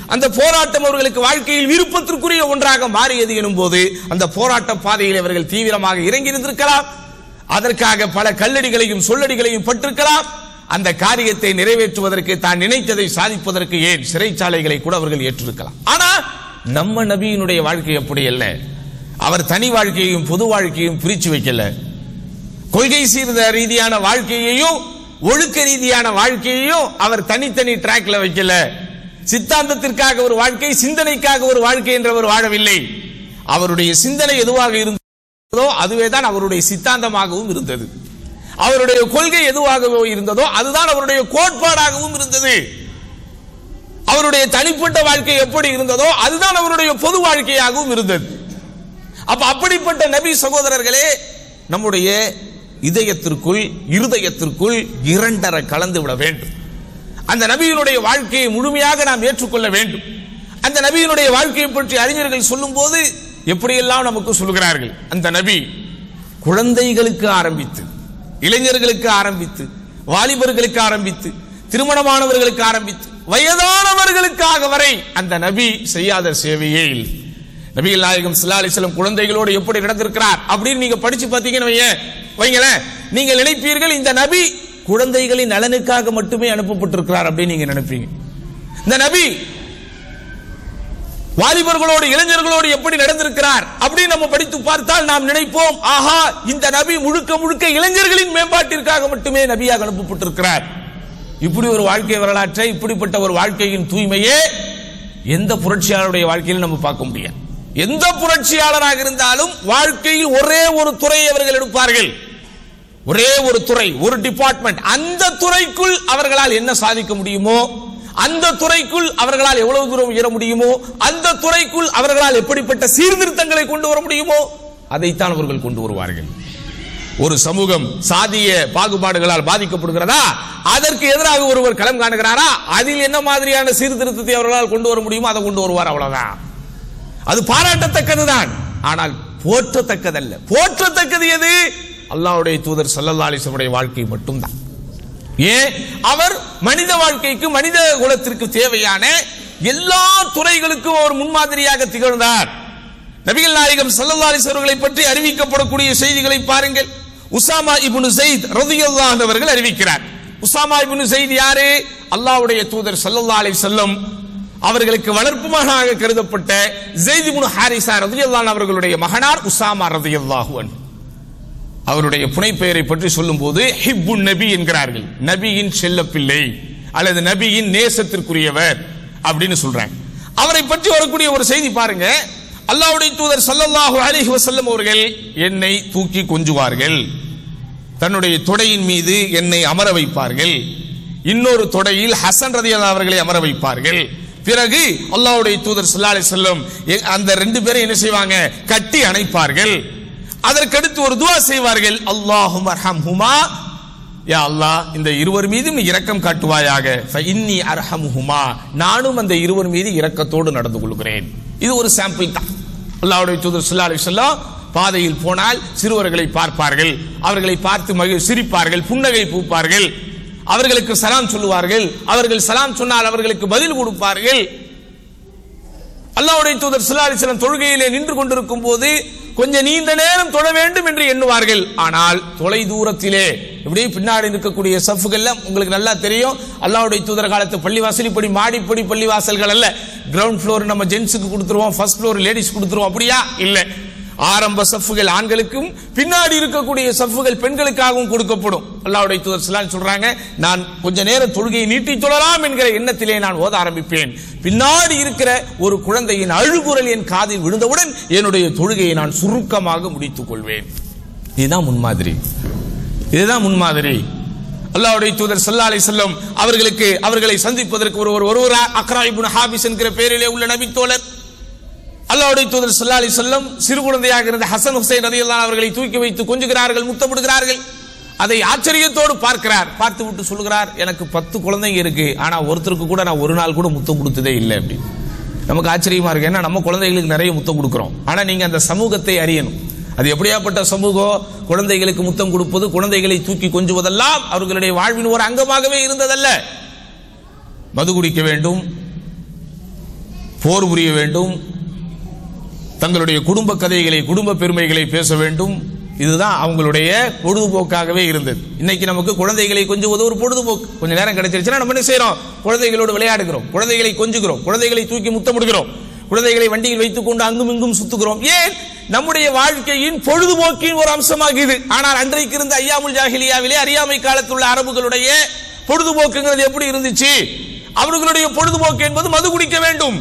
அந்த போராட்டம் அவர்களுக்கு வாழ்க்கையில் விருப்பத்திற்குரிய ஒன்றாக மாறியது எனும் போது அந்த போராட்ட பாதையில் அவர்கள் தீவிரமாக இறங்கி இருந்திருக்கலாம். அதற்காக பல கல்லடிகளையும் சொல்லடிகளையும் பட்டிருக்கலாம். அந்த காரியத்தை நிறைவேற்றுவதற்கு தான் நினைத்ததை சாதிப்பதற்கு ஏன் சிறைச்சாலைகளை கூட அவர்கள் ஏற்றிருக்கலாம். ஆனா நம்ம நபியினுடைய வாழ்க்கை அப்படி அல்ல. அவர் தனி வாழ்க்கையையும் பொது வாழ்க்கையும் பிரிச்சு வைக்கல. கொள்கை சீர்த ரீதியான வாழ்க்கையையும் ஒழுக்க ரீதியான வாழ்க்கையையும் அவர் தனித்தனி டிராக்ல வைக்கல. சித்தாந்தத்திற்காக ஒரு வாழ்க்கை, சிந்தனைக்காக ஒரு வாழ்க்கை என்றவர் வாழவில்லை. அவருடைய சிந்தனை எதுவாக இருந்ததோ அதுவேதான் அவருடைய சித்தாந்தமாகவும் இருந்தது. அவருடைய கொள்கை எதுவாக இருந்ததோ அதுதான் அவருடைய கோட்பாடாகவும் இருந்தது. அவருடைய தனிப்பட்ட வாழ்க்கை எப்படி இருந்ததோ அதுதான் அவருடைய பொது வாழ்க்கையாகவும் இருந்தது. அப்ப அப்படிப்பட்ட நபி சகோதரர்களே, நம்முடைய இதயத்திற்குள் இருதயத்திற்குள் இரண்டரை கலந்து விட வேண்டும். அந்த நபியினுடைய வாழ்க்கையை முழுமையாக நாம் ஏற்றுக்கொள்ள வேண்டும். அந்த நபியினுடைய வாழ்க்கையை பற்றி அறிஞர்கள் சொல்லும் போது எப்படியெல்லாம் நமக்கு சொல்கிறார்கள். அந்த நபி குழந்தைகளுக்கு ஆரம்பித்து, இளைஞர்களுக்கு ஆரம்பித்து, வாலிபர்களுக்கு ஆரம்பித்து, திருமணமானவர்களுக்கு ஆரம்பித்து, வயதானவர்களுக்காக வரை அந்த நபி செய்யாத சேவையே இல்லை. நபிகள் நாயகம் ஸல்லல்லாஹு அலைஹி வஸல்லம் குழந்தைகளோடு எப்படி நடந்திருக்கிறார் அப்படின்னு நீங்க படிச்சு பார்த்தீங்கன்னு வைங்களேன், நீங்கள் நினைப்பீர்கள் இந்த நபி குழந்தைகளின் நலனுக்காக மட்டுமே அனுப்பப்பட்டிருக்கிறார் அப்படின்னு நீங்க நினைப்பீங்க. இந்த நபி வாலிபர்களோடு இளைஞர்களோடு எப்படி நடந்திருக்கிறார் அப்படின்னு நம்ம படித்து பார்த்தால் நாம் நினைப்போம், ஆஹா, இந்த நபி முழுக்க முழுக்க இளைஞர்களின் மேம்பாட்டிற்காக மட்டுமே நபியாக அனுப்பப்பட்டிருக்கிறார். இப்படி ஒரு வாழ்க்கை வரலாற்றை, இப்படிப்பட்ட ஒரு வாழ்க்கையின் தூய்மையே எந்த புரட்சியாளருடைய வாழ்க்கையில் நம்ம பார்க்க முடியாது. எந்த புரட்சியாளராக இருந்தாலும் வாழ்க்கையில் ஒரே ஒரு துறையை அவர்கள் எடுப்பார்கள். ஒரே ஒரு துறை, ஒரு டிபார்ட்மெண்ட். அந்த துறைக்குள் அவர்களால் என்ன சாதிக்க முடியுமோ, அந்த துறைக்குள் அவர்களால் எவ்வளவு தூரம் உயர முடியுமோ, அந்த துறைக்குள் அவர்களால் எப்படிப்பட்ட சீர்திருத்தங்களை கொண்டு வர முடியுமோ அதைத்தான் அவர்கள் கொண்டு வருவார்கள். ஒரு சமூகம் சாதிய பாகுபாடுகளால் பாதிக்கப்படுகிறதா, அதற்கு எதிராக ஒருவர் களம் காணுகிறாரா, அதில் என்ன மாதிரியான சீர்திருத்தத்தை அவர்களால் கொண்டு வர முடியுமோ அதை கொண்டு வருவார். அவ்வளவுதான். அது பாராட்டத்தக்கதுதான், ஆனால் போற்றத்தக்கதல்ல. போற்றத்தக்கது எது? அல்லாஹ்வுடைய தூதர் ஸல்லல்லாஹு அலைஹி வஸல்லம் வாழ்க்கை மட்டும்தான். ஏன்? அவர் மனித வாழ்க்கைக்கு, மனித குலத்திற்கு தேவையான எல்லா துறைகளுக்கும் அவர் முன்மாதிரியாக திகழ்ந்தார். நபிகள் நாயகம் ஸல்லல்லாஹு அலைஹி வஸல்லம் பற்றி அறிவிக்கப்படக்கூடிய செய்திகளை பாருங்கள். உசாமா இப்னு ஸைத் ரலியல்லாஹு அன்ஹு அவர்கள் அறிவிக்கிறார். உசாமா இப்னு ஸைத் யாரு? அல்லாஹ்வுடைய தூதர் ஸல்லல்லாஹு அலைஹி வஸல்லம் அவர்களுக்கு வளர்ப்பு மகனாக கருதப்பட்ட ஸைத் இப்னு ஹாரிஸா ரலியல்லாஹு அன்ஹு அவர்களுடைய மகனார் உசாமா ரலியல்லாஹு அன்ஹு. அவருடைய புனை பெயரை பற்றி சொல்லும் போது ஹிப்புன் நபி என்கிறார்கள். நபியின் செல்ல பிள்ளை அல்லது நபியின் நேசத்திற்குரியவர் அப்படின்னு சொல்றாங்க. அவரை பற்றி வரக்கூடிய ஒரு செய்தி பாருங்க. அல்லாஹ்வுடைய தூதர் ஸல்லல்லாஹு அலைஹி வஸல்லம் அவர்கள் என்னை தூக்கி கொஞ்சுவார்கள், தன்னுடைய தொடையின் மீது என்னை அமர வைப்பார்கள், இன்னொரு தொடையில் ஹசன் ரலியல்லாஹு அவர்களை அமர வைப்பார்கள். பிறகு அல்லாஹ்வுடைய தூதர் ஸல்லல்லாஹு அலைஹி வஸல்லம் அந்த ரெண்டு பேரை என்ன செய்வாங்க? கட்டி அணைப்பார்கள். அதற்கடுத்து ஒரு துஆ செய்வார்கள், அல்லாஹும்ம அர்ஹம்ஹுமா, யா அல்லாஹ் இந்த இருவர் மீதும் இரக்கம் காட்டுவாயாக, ஃபஇன்னி அர்ஹமுஹுமா, நானும் அந்த இருவர் மீது இரக்கத்தோடு நடந்து கொள்கிறேன். இது ஒரு சாம்பிள் தான். அல்லாஹ்வுடைய தூதர் ஸல்லல்லாஹு அலைஹி வஸல்லம் பாதையில் போனால் சிறுவர்களை பார்ப்பார்கள், அவர்களை பார்த்து மகிழ் சிரிப்பார்கள், புன்னகை பூப்பார்கள், அவர்களுக்கு சலாம் சொல்லுவார்கள், அவர்கள் சலாம் சொன்னால் அவர்களுக்கு பதில் கொடுப்பார்கள். அல்லாஹ்வுடைய தூதர் ஸல்லல்லாஹு அலைஹி வஸல்லம் தொழுகையிலே நின்று கொண்டிருக்கும் போது கொஞ்சம் நீண்ட நேரம் தொழ வேண்டும் என்று எண்ணுவார்கள். ஆனால் தொலை தூரத்திலே இப்படி பின்னாடி இருக்கக்கூடிய சஃப்கள் உங்களுக்கு நல்லா தெரியும். அல்லாஹ்வுடைய தூதர் காலத்து பள்ளிவாசல் இப்படி மாடிப்படி பள்ளிவாசல்கள் அல்ல. கிரவுண்ட் ஃப்ளோர் நம்ம ஜென்ஸுக்கு கொடுத்துருவோம், ஃபர்ஸ்ட் ஃப்ளோர் லேடிஸ் கொடுத்துருவோம், அப்படியா? இல்லை. ஆரம்ப சஃப்கள் ஆண்களுக்கும், பின்னாடி இருக்கக்கூடிய சஃப்கள் பெண்களுக்காகவும் கொடுக்கப்படும். அல்லாஹ்வுடைய தூதர் ஸல்லல்லாஹு அலைஹி வஸல்லம் சொல்றாங்க, நான் கொஞ்ச நேரம் தொழுகையை நீட்டி தொழலாம் என்கிற எண்ணத்திலே நான் ஓத ஆரம்பிப்பேன். பின்னாடி இருக்கிற ஒரு குழந்தையின் அழுகுரல் என் காதில் விழுந்தவுடன் என்னுடைய தொழுகையை நான் சுருக்கமாக முடித்துக் கொள்வேன். இதுதான் முன்மாதிரி. இதுதான் முன்மாதிரி. அல்லாஹ்வுடைய தூதர் ஸல்லல்லாஹு அலைஹி வஸல்லம் அவர்களுக்கு அவர்களை சந்திப்பதற்கு ஒருவர் ஒருவர் அக்ரா இப்னு ஹாபிஸ் என்கிற பெயரிலே உள்ள நபி தோழர். அல்லாஹ்வுடைய தூதர் ஸல்லல்லாஹு அலைஹி வஸல்லம் சிறு குழந்தையாக இருந்த ஹசன் ஹுசைன் ரலியல்லாஹு அன்ஹு அவர்களை தூக்கி வைத்து கொஞ்சுகிறார்கள், முத்தமிடுகிறார்கள். அதை ஆச்சரியத்தோடு பார்க்கிறார். பார்த்து விட்டு சொல்கிறார், எனக்கு பத்து குழந்தைங்க இருக்கு, ஆனா ஒருத்தருக்கு கூட நான் ஒரு நாள் கூட முத்தம் கொடுத்ததே இல்லை. அப்படி நமக்கு ஆச்சரியமா இருக்கு. ஏன்னா நம்ம குழந்தைகளுக்கு நிறைய முத்தம் கொடுக்கிறோம். ஆனா நீங்க அந்த சமூகத்தை அறியணும். அது எப்படியாப்பட்ட சமூகம்? குழந்தைகளுக்கு முத்தம் கொடுப்பது, குழந்தைகளை தூக்கி கொஞ்சுவதெல்லாம் அவர்களுடைய வாழ்வின் ஒரு அங்கமாகவே இருந்ததல்ல. மது குடிக்க வேண்டும், போர் புரிய வேண்டும், தங்களுடைய குடும்ப கதைகளை குடும்ப பெருமைகளை பேச வேண்டும். இதுதான் அவங்களுடைய பொழுதுபோக்காகவே இருந்தது. இன்னைக்கு நமக்கு குழந்தைகளை கொஞ்சுவது ஒரு பொழுதுபோக்கு. கொஞ்ச நேரம் கிடைச்சிருச்சுன்னா நம்ம என்ன செய்யறோம்? குழந்தைகளோடு விளையாடுகிறோம், குழந்தைகளை கொஞ்சுகிறோம், குழந்தைகளை தூக்கி முத்தமிடுகிறோம், குழந்தைகளை வண்டியில் வைத்துக் கொண்டு அங்கும் இங்கும் சுத்துகிறோம். ஏன்? நம்முடைய வாழ்க்கையின் பொழுதுபோக்கின் ஒரு அம்சமாக இது. ஆனால் அன்றைக்கு இருந்த ஐயாமுல் ஜாஹிலியாவிலே அறியாமை காலத்துள்ள அரபுகளுடைய பொழுதுபோக்குங்கிறது எப்படி இருந்துச்சு? அவர்களுடைய பொழுதுபோக்கு என்பது மது குடிக்க வேண்டும்,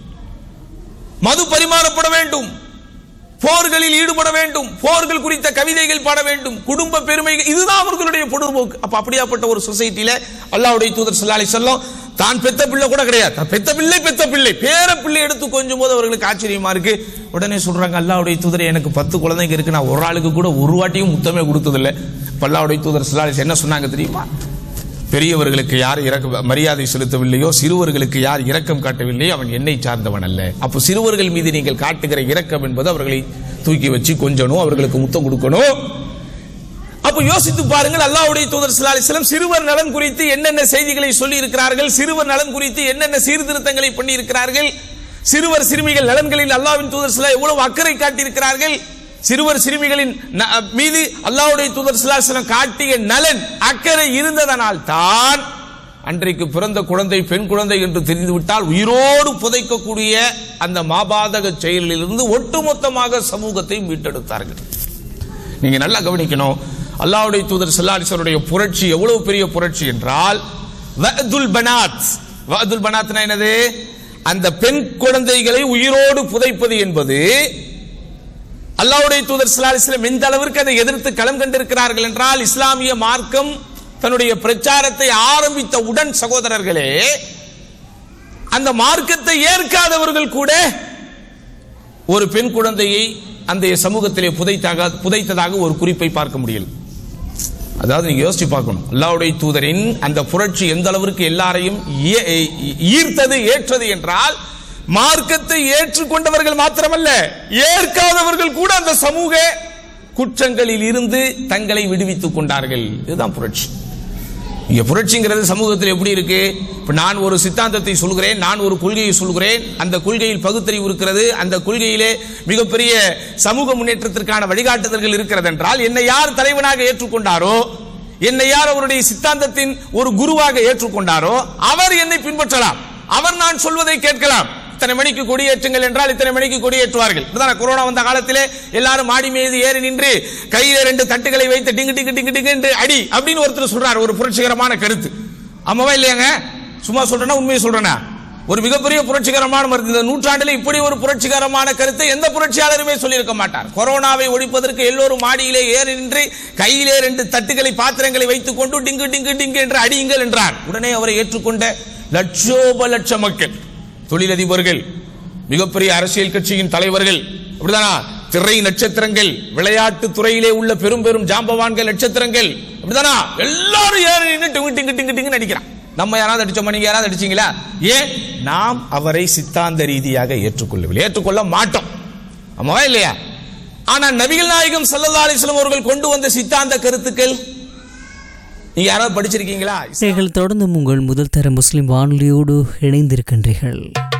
மது பரிமாறப்பட வேண்டும், போர்களில் ஈடுபட வேண்டும், போர்கள் குறித்த கவிதைகள் பாட வேண்டும், குடும்ப பெருமைகள், இதுதான் அவர்களுடைய பொழுதுபோக்கு. அப்ப அப்படியாப்பட்ட ஒரு சொசைட்டில அல்லாஹ்வுடைய தூதர் ஸல்லல்லாஹு அலைஹி வஸல்லம் தான் பெத்த பிள்ளை கூட கிடையாது, பெத்த பிள்ளை பெத்த பிள்ளை பேர பிள்ளை எடுத்து கொஞ்சம் போது அவர்களுக்கு ஆச்சரியமா இருக்கு. உடனே சொல்றாங்க, அல்லாஹ்வுடைய தூதர் எனக்கு பத்து குழந்தைங்க இருக்கு, நான் ஒரு ஆளுக்கு கூட ஒரு வாட்டியும் முத்தமே கொடுத்ததில்லை. அல்லாஹ்வுடைய தூதர் ஸல்லல்லாஹு அலைஹி வஸல்லம் என்ன சொன்னாங்க தெரியுமா? பெரியவர்களுக்கு யார் இரக்க மரியாதை செலுத்தவில்லையோ, சிறுவர்களுக்கு யார் இரக்கம் காட்டவில்லையோ அவன் என்னை சார்ந்தவன் அல்ல. அப்போ சிறுவர்கள் மீது நீங்கள் காட்டுகிற இரக்கம் என்பது அவர்களை தூக்கி வச்சு கொஞ்சணும், அவர்களுக்கு முத்தம் கொடுக்கணும். அப்ப யோசித்து பாருங்கள், அல்லாஹ்வுடைய தூதர் ஸல்லல்லாஹு அலைஹி வஸல்லம் சிறுவர் நலன் குறித்து என்னென்ன செய்திகளை சொல்லி இருக்கிறார்கள், சிறுவர் நலன் குறித்து என்னென்ன சீர்திருத்தங்களை பண்ணி இருக்கிறார்கள், சிறுவர் சிறுமிகள் நலன்களில் அல்லாஹ்வின் தூதர் ஸல்லல்லாஹு எவ்வளவு அக்கறை காட்டியிருக்கிறார்கள். சிறுவர் சிறுமிகளின் மீது அல்லாஹ்வுடைய தூதர் ஸல்லல்லாஹு அலைஹி வஸல்லம் காட்டிய நலன் அக்கறை இருந்ததனால் தான் அன்றைக்கு பிறந்த குழந்தை பெண் குழந்தை என்று தெரிந்துவிட்டால் உயிரோடு புதைக்கக்கூடிய அந்த மாபாதக செயலிலிருந்து ஒட்டுமொத்தமாக சமூகத்தை மீட்டெடுத்தார்கள். நீங்க நல்லா கவனிக்கணும், அல்லாஹ்வுடைய தூதர் ஸல்லல்லாஹு அலைஹி வஸல்லம் புரட்சி எவ்வளவு பெரிய புரட்சி என்றால், வஅதுல் பனாத். வஅதுல் பனாத்னா என்னது? அந்த பெண் குழந்தைகளை உயிரோடு புதைப்பது என்பது அல்லாஹ்வுடைய தூதர் ஸல்லல்லாஹு அலைஹி வஸல்லம் எந்த அளவிற்கு அதை எதிர்த்து களம் கண்டிருக்கிறார்கள் என்றால், இஸ்லாமிய மார்க்கம் தன்னுடைய பிரச்சாரத்தை ஆரம்பித்த உடன் சகோதரர்களே, அந்த மார்க்கத்தை ஏற்காதவர்கள் கூட ஒரு பெண் குழந்தையை அந்த சமூகத்திலே புதைத்தாக புதைத்ததாக ஒரு குறிப்பை பார்க்க முடியல. அதாவது நீங்க யோசிச்சு பார்க்கணும், அல்லாஹ்வுடைய தூதரின் அந்த புரட்சி எந்த அளவிற்கு எல்லாரையும் ஈர்த்தது ஏற்றது என்றால், மார்க்கத்தை ஏற்றுக்கொண்டவர்கள் மாத்திரமல்ல, ஏற்காதவர்கள் கூட அந்த சமூக குற்றங்களில் இருந்து தங்களை விடுவித்துக் கொண்டார்கள். இதுதான் புரட்சி. இங்க புரட்சிங்கிறது சமூகத்தில் எப்படி இருக்கு? இப்ப நான் ஒரு சித்தாந்தத்தை சொல்கிறேன், நான் ஒரு கொள்கையை சொல்கிறேன், அந்த கொள்கையில் பகுத்தறிவு இருக்கிறது, அந்த கொள்கையிலே மிகப்பெரிய சமூக முன்னேற்றத்திற்கான வழிகாட்டுதல்கள் இருக்கிறது என்றால், என்னை யார் தலைவனாக ஏற்றுக்கொண்டாரோ, என்னை யார் அவருடைய சித்தாந்தத்தின் ஒரு குருவாக ஏற்றுக்கொண்டாரோ அவர் என்னை பின்பற்றலாம், அவர் நான் சொல்வதை கேட்கலாம். இத்தனை மணிக்கு கொடியேற்றுங்கள் என்றால் இத்தனை மணிக்கு கொடியேற்றுவார்கள். கொரோனா வந்த காலத்திலே எல்லாரும் மாடி மீது ஏறி நின்று கையில ரெண்டு தட்டுகளை வைத்து டிங்கு டிங்கு டிங்கு டிங்கு என்று அடி அப்படின்னு ஒருத்தர் சொல்றார். ஒரு புரட்சிகரமான கருத்து. ஆமாவா இல்லையாங்க? சும்மா சொல்றேன்னா உண்மையை சொல்றேன்னா? ஒரு மிகப்பெரிய புரட்சிகரமான மருந்து. இந்த நூற்றாண்டில் இப்படி ஒரு புரட்சிகரமான கருத்தை எந்த புரட்சியாளருமே சொல்லியிருக்க மாட்டார். கொரோனாவை ஒழிப்பதற்கு எல்லோரும் மாடியிலே ஏறி நின்று கையிலே ரெண்டு தட்டுகளை பாத்திரங்களை வைத்துக் கொண்டு டிங்கு டிங்கு டிங்கு என்று அடியுங்கள் என்றார். உடனே அவரை ஏற்றுக்கொண்ட லட்சோப லட்ச மக்கள், தொழிலதிபர்கள், மிகப்பெரிய அரசியல் கட்சியின் தலைவர்கள், அப்படிதானா, திரை நட்சத்திரங்கள், விளையாட்டு துறையிலே உள்ள பெரும் பெரும் ஜாம்பவான்கள் நட்சத்திரங்கள், அப்படிதானா, எல்லாரும் ஏறி நின்று டிங்கு டிங்கு டிங்கு டிங்கு அடிக்கிறான். நம்ம யாராவது அடிச்சோம், நீங்க யாராவது அடிச்சீங்களா? ஏன்? நாம் அவரை சித்தாந்த ரீதியாக ஏற்றுக்கொள்ளவில்லை, ஏற்றுக்கொள்ள மாட்டோம். ஆமாவா இல்லையா? ஆனா நபிகள் நாயகம் ஸல்லல்லாஹு அலைஹி வஸல்லம் அவர்கள் கொண்டு வந்த சித்தாந்த கருத்துக்கள் நீங்க யாராவது படிச்சிருக்கீங்களா? நீங்கள் தொடர்ந்து உங்கள் முதல் தர முஸ்லிம் வானொலியோடு இணைந்திருக்கின்றீர்கள்.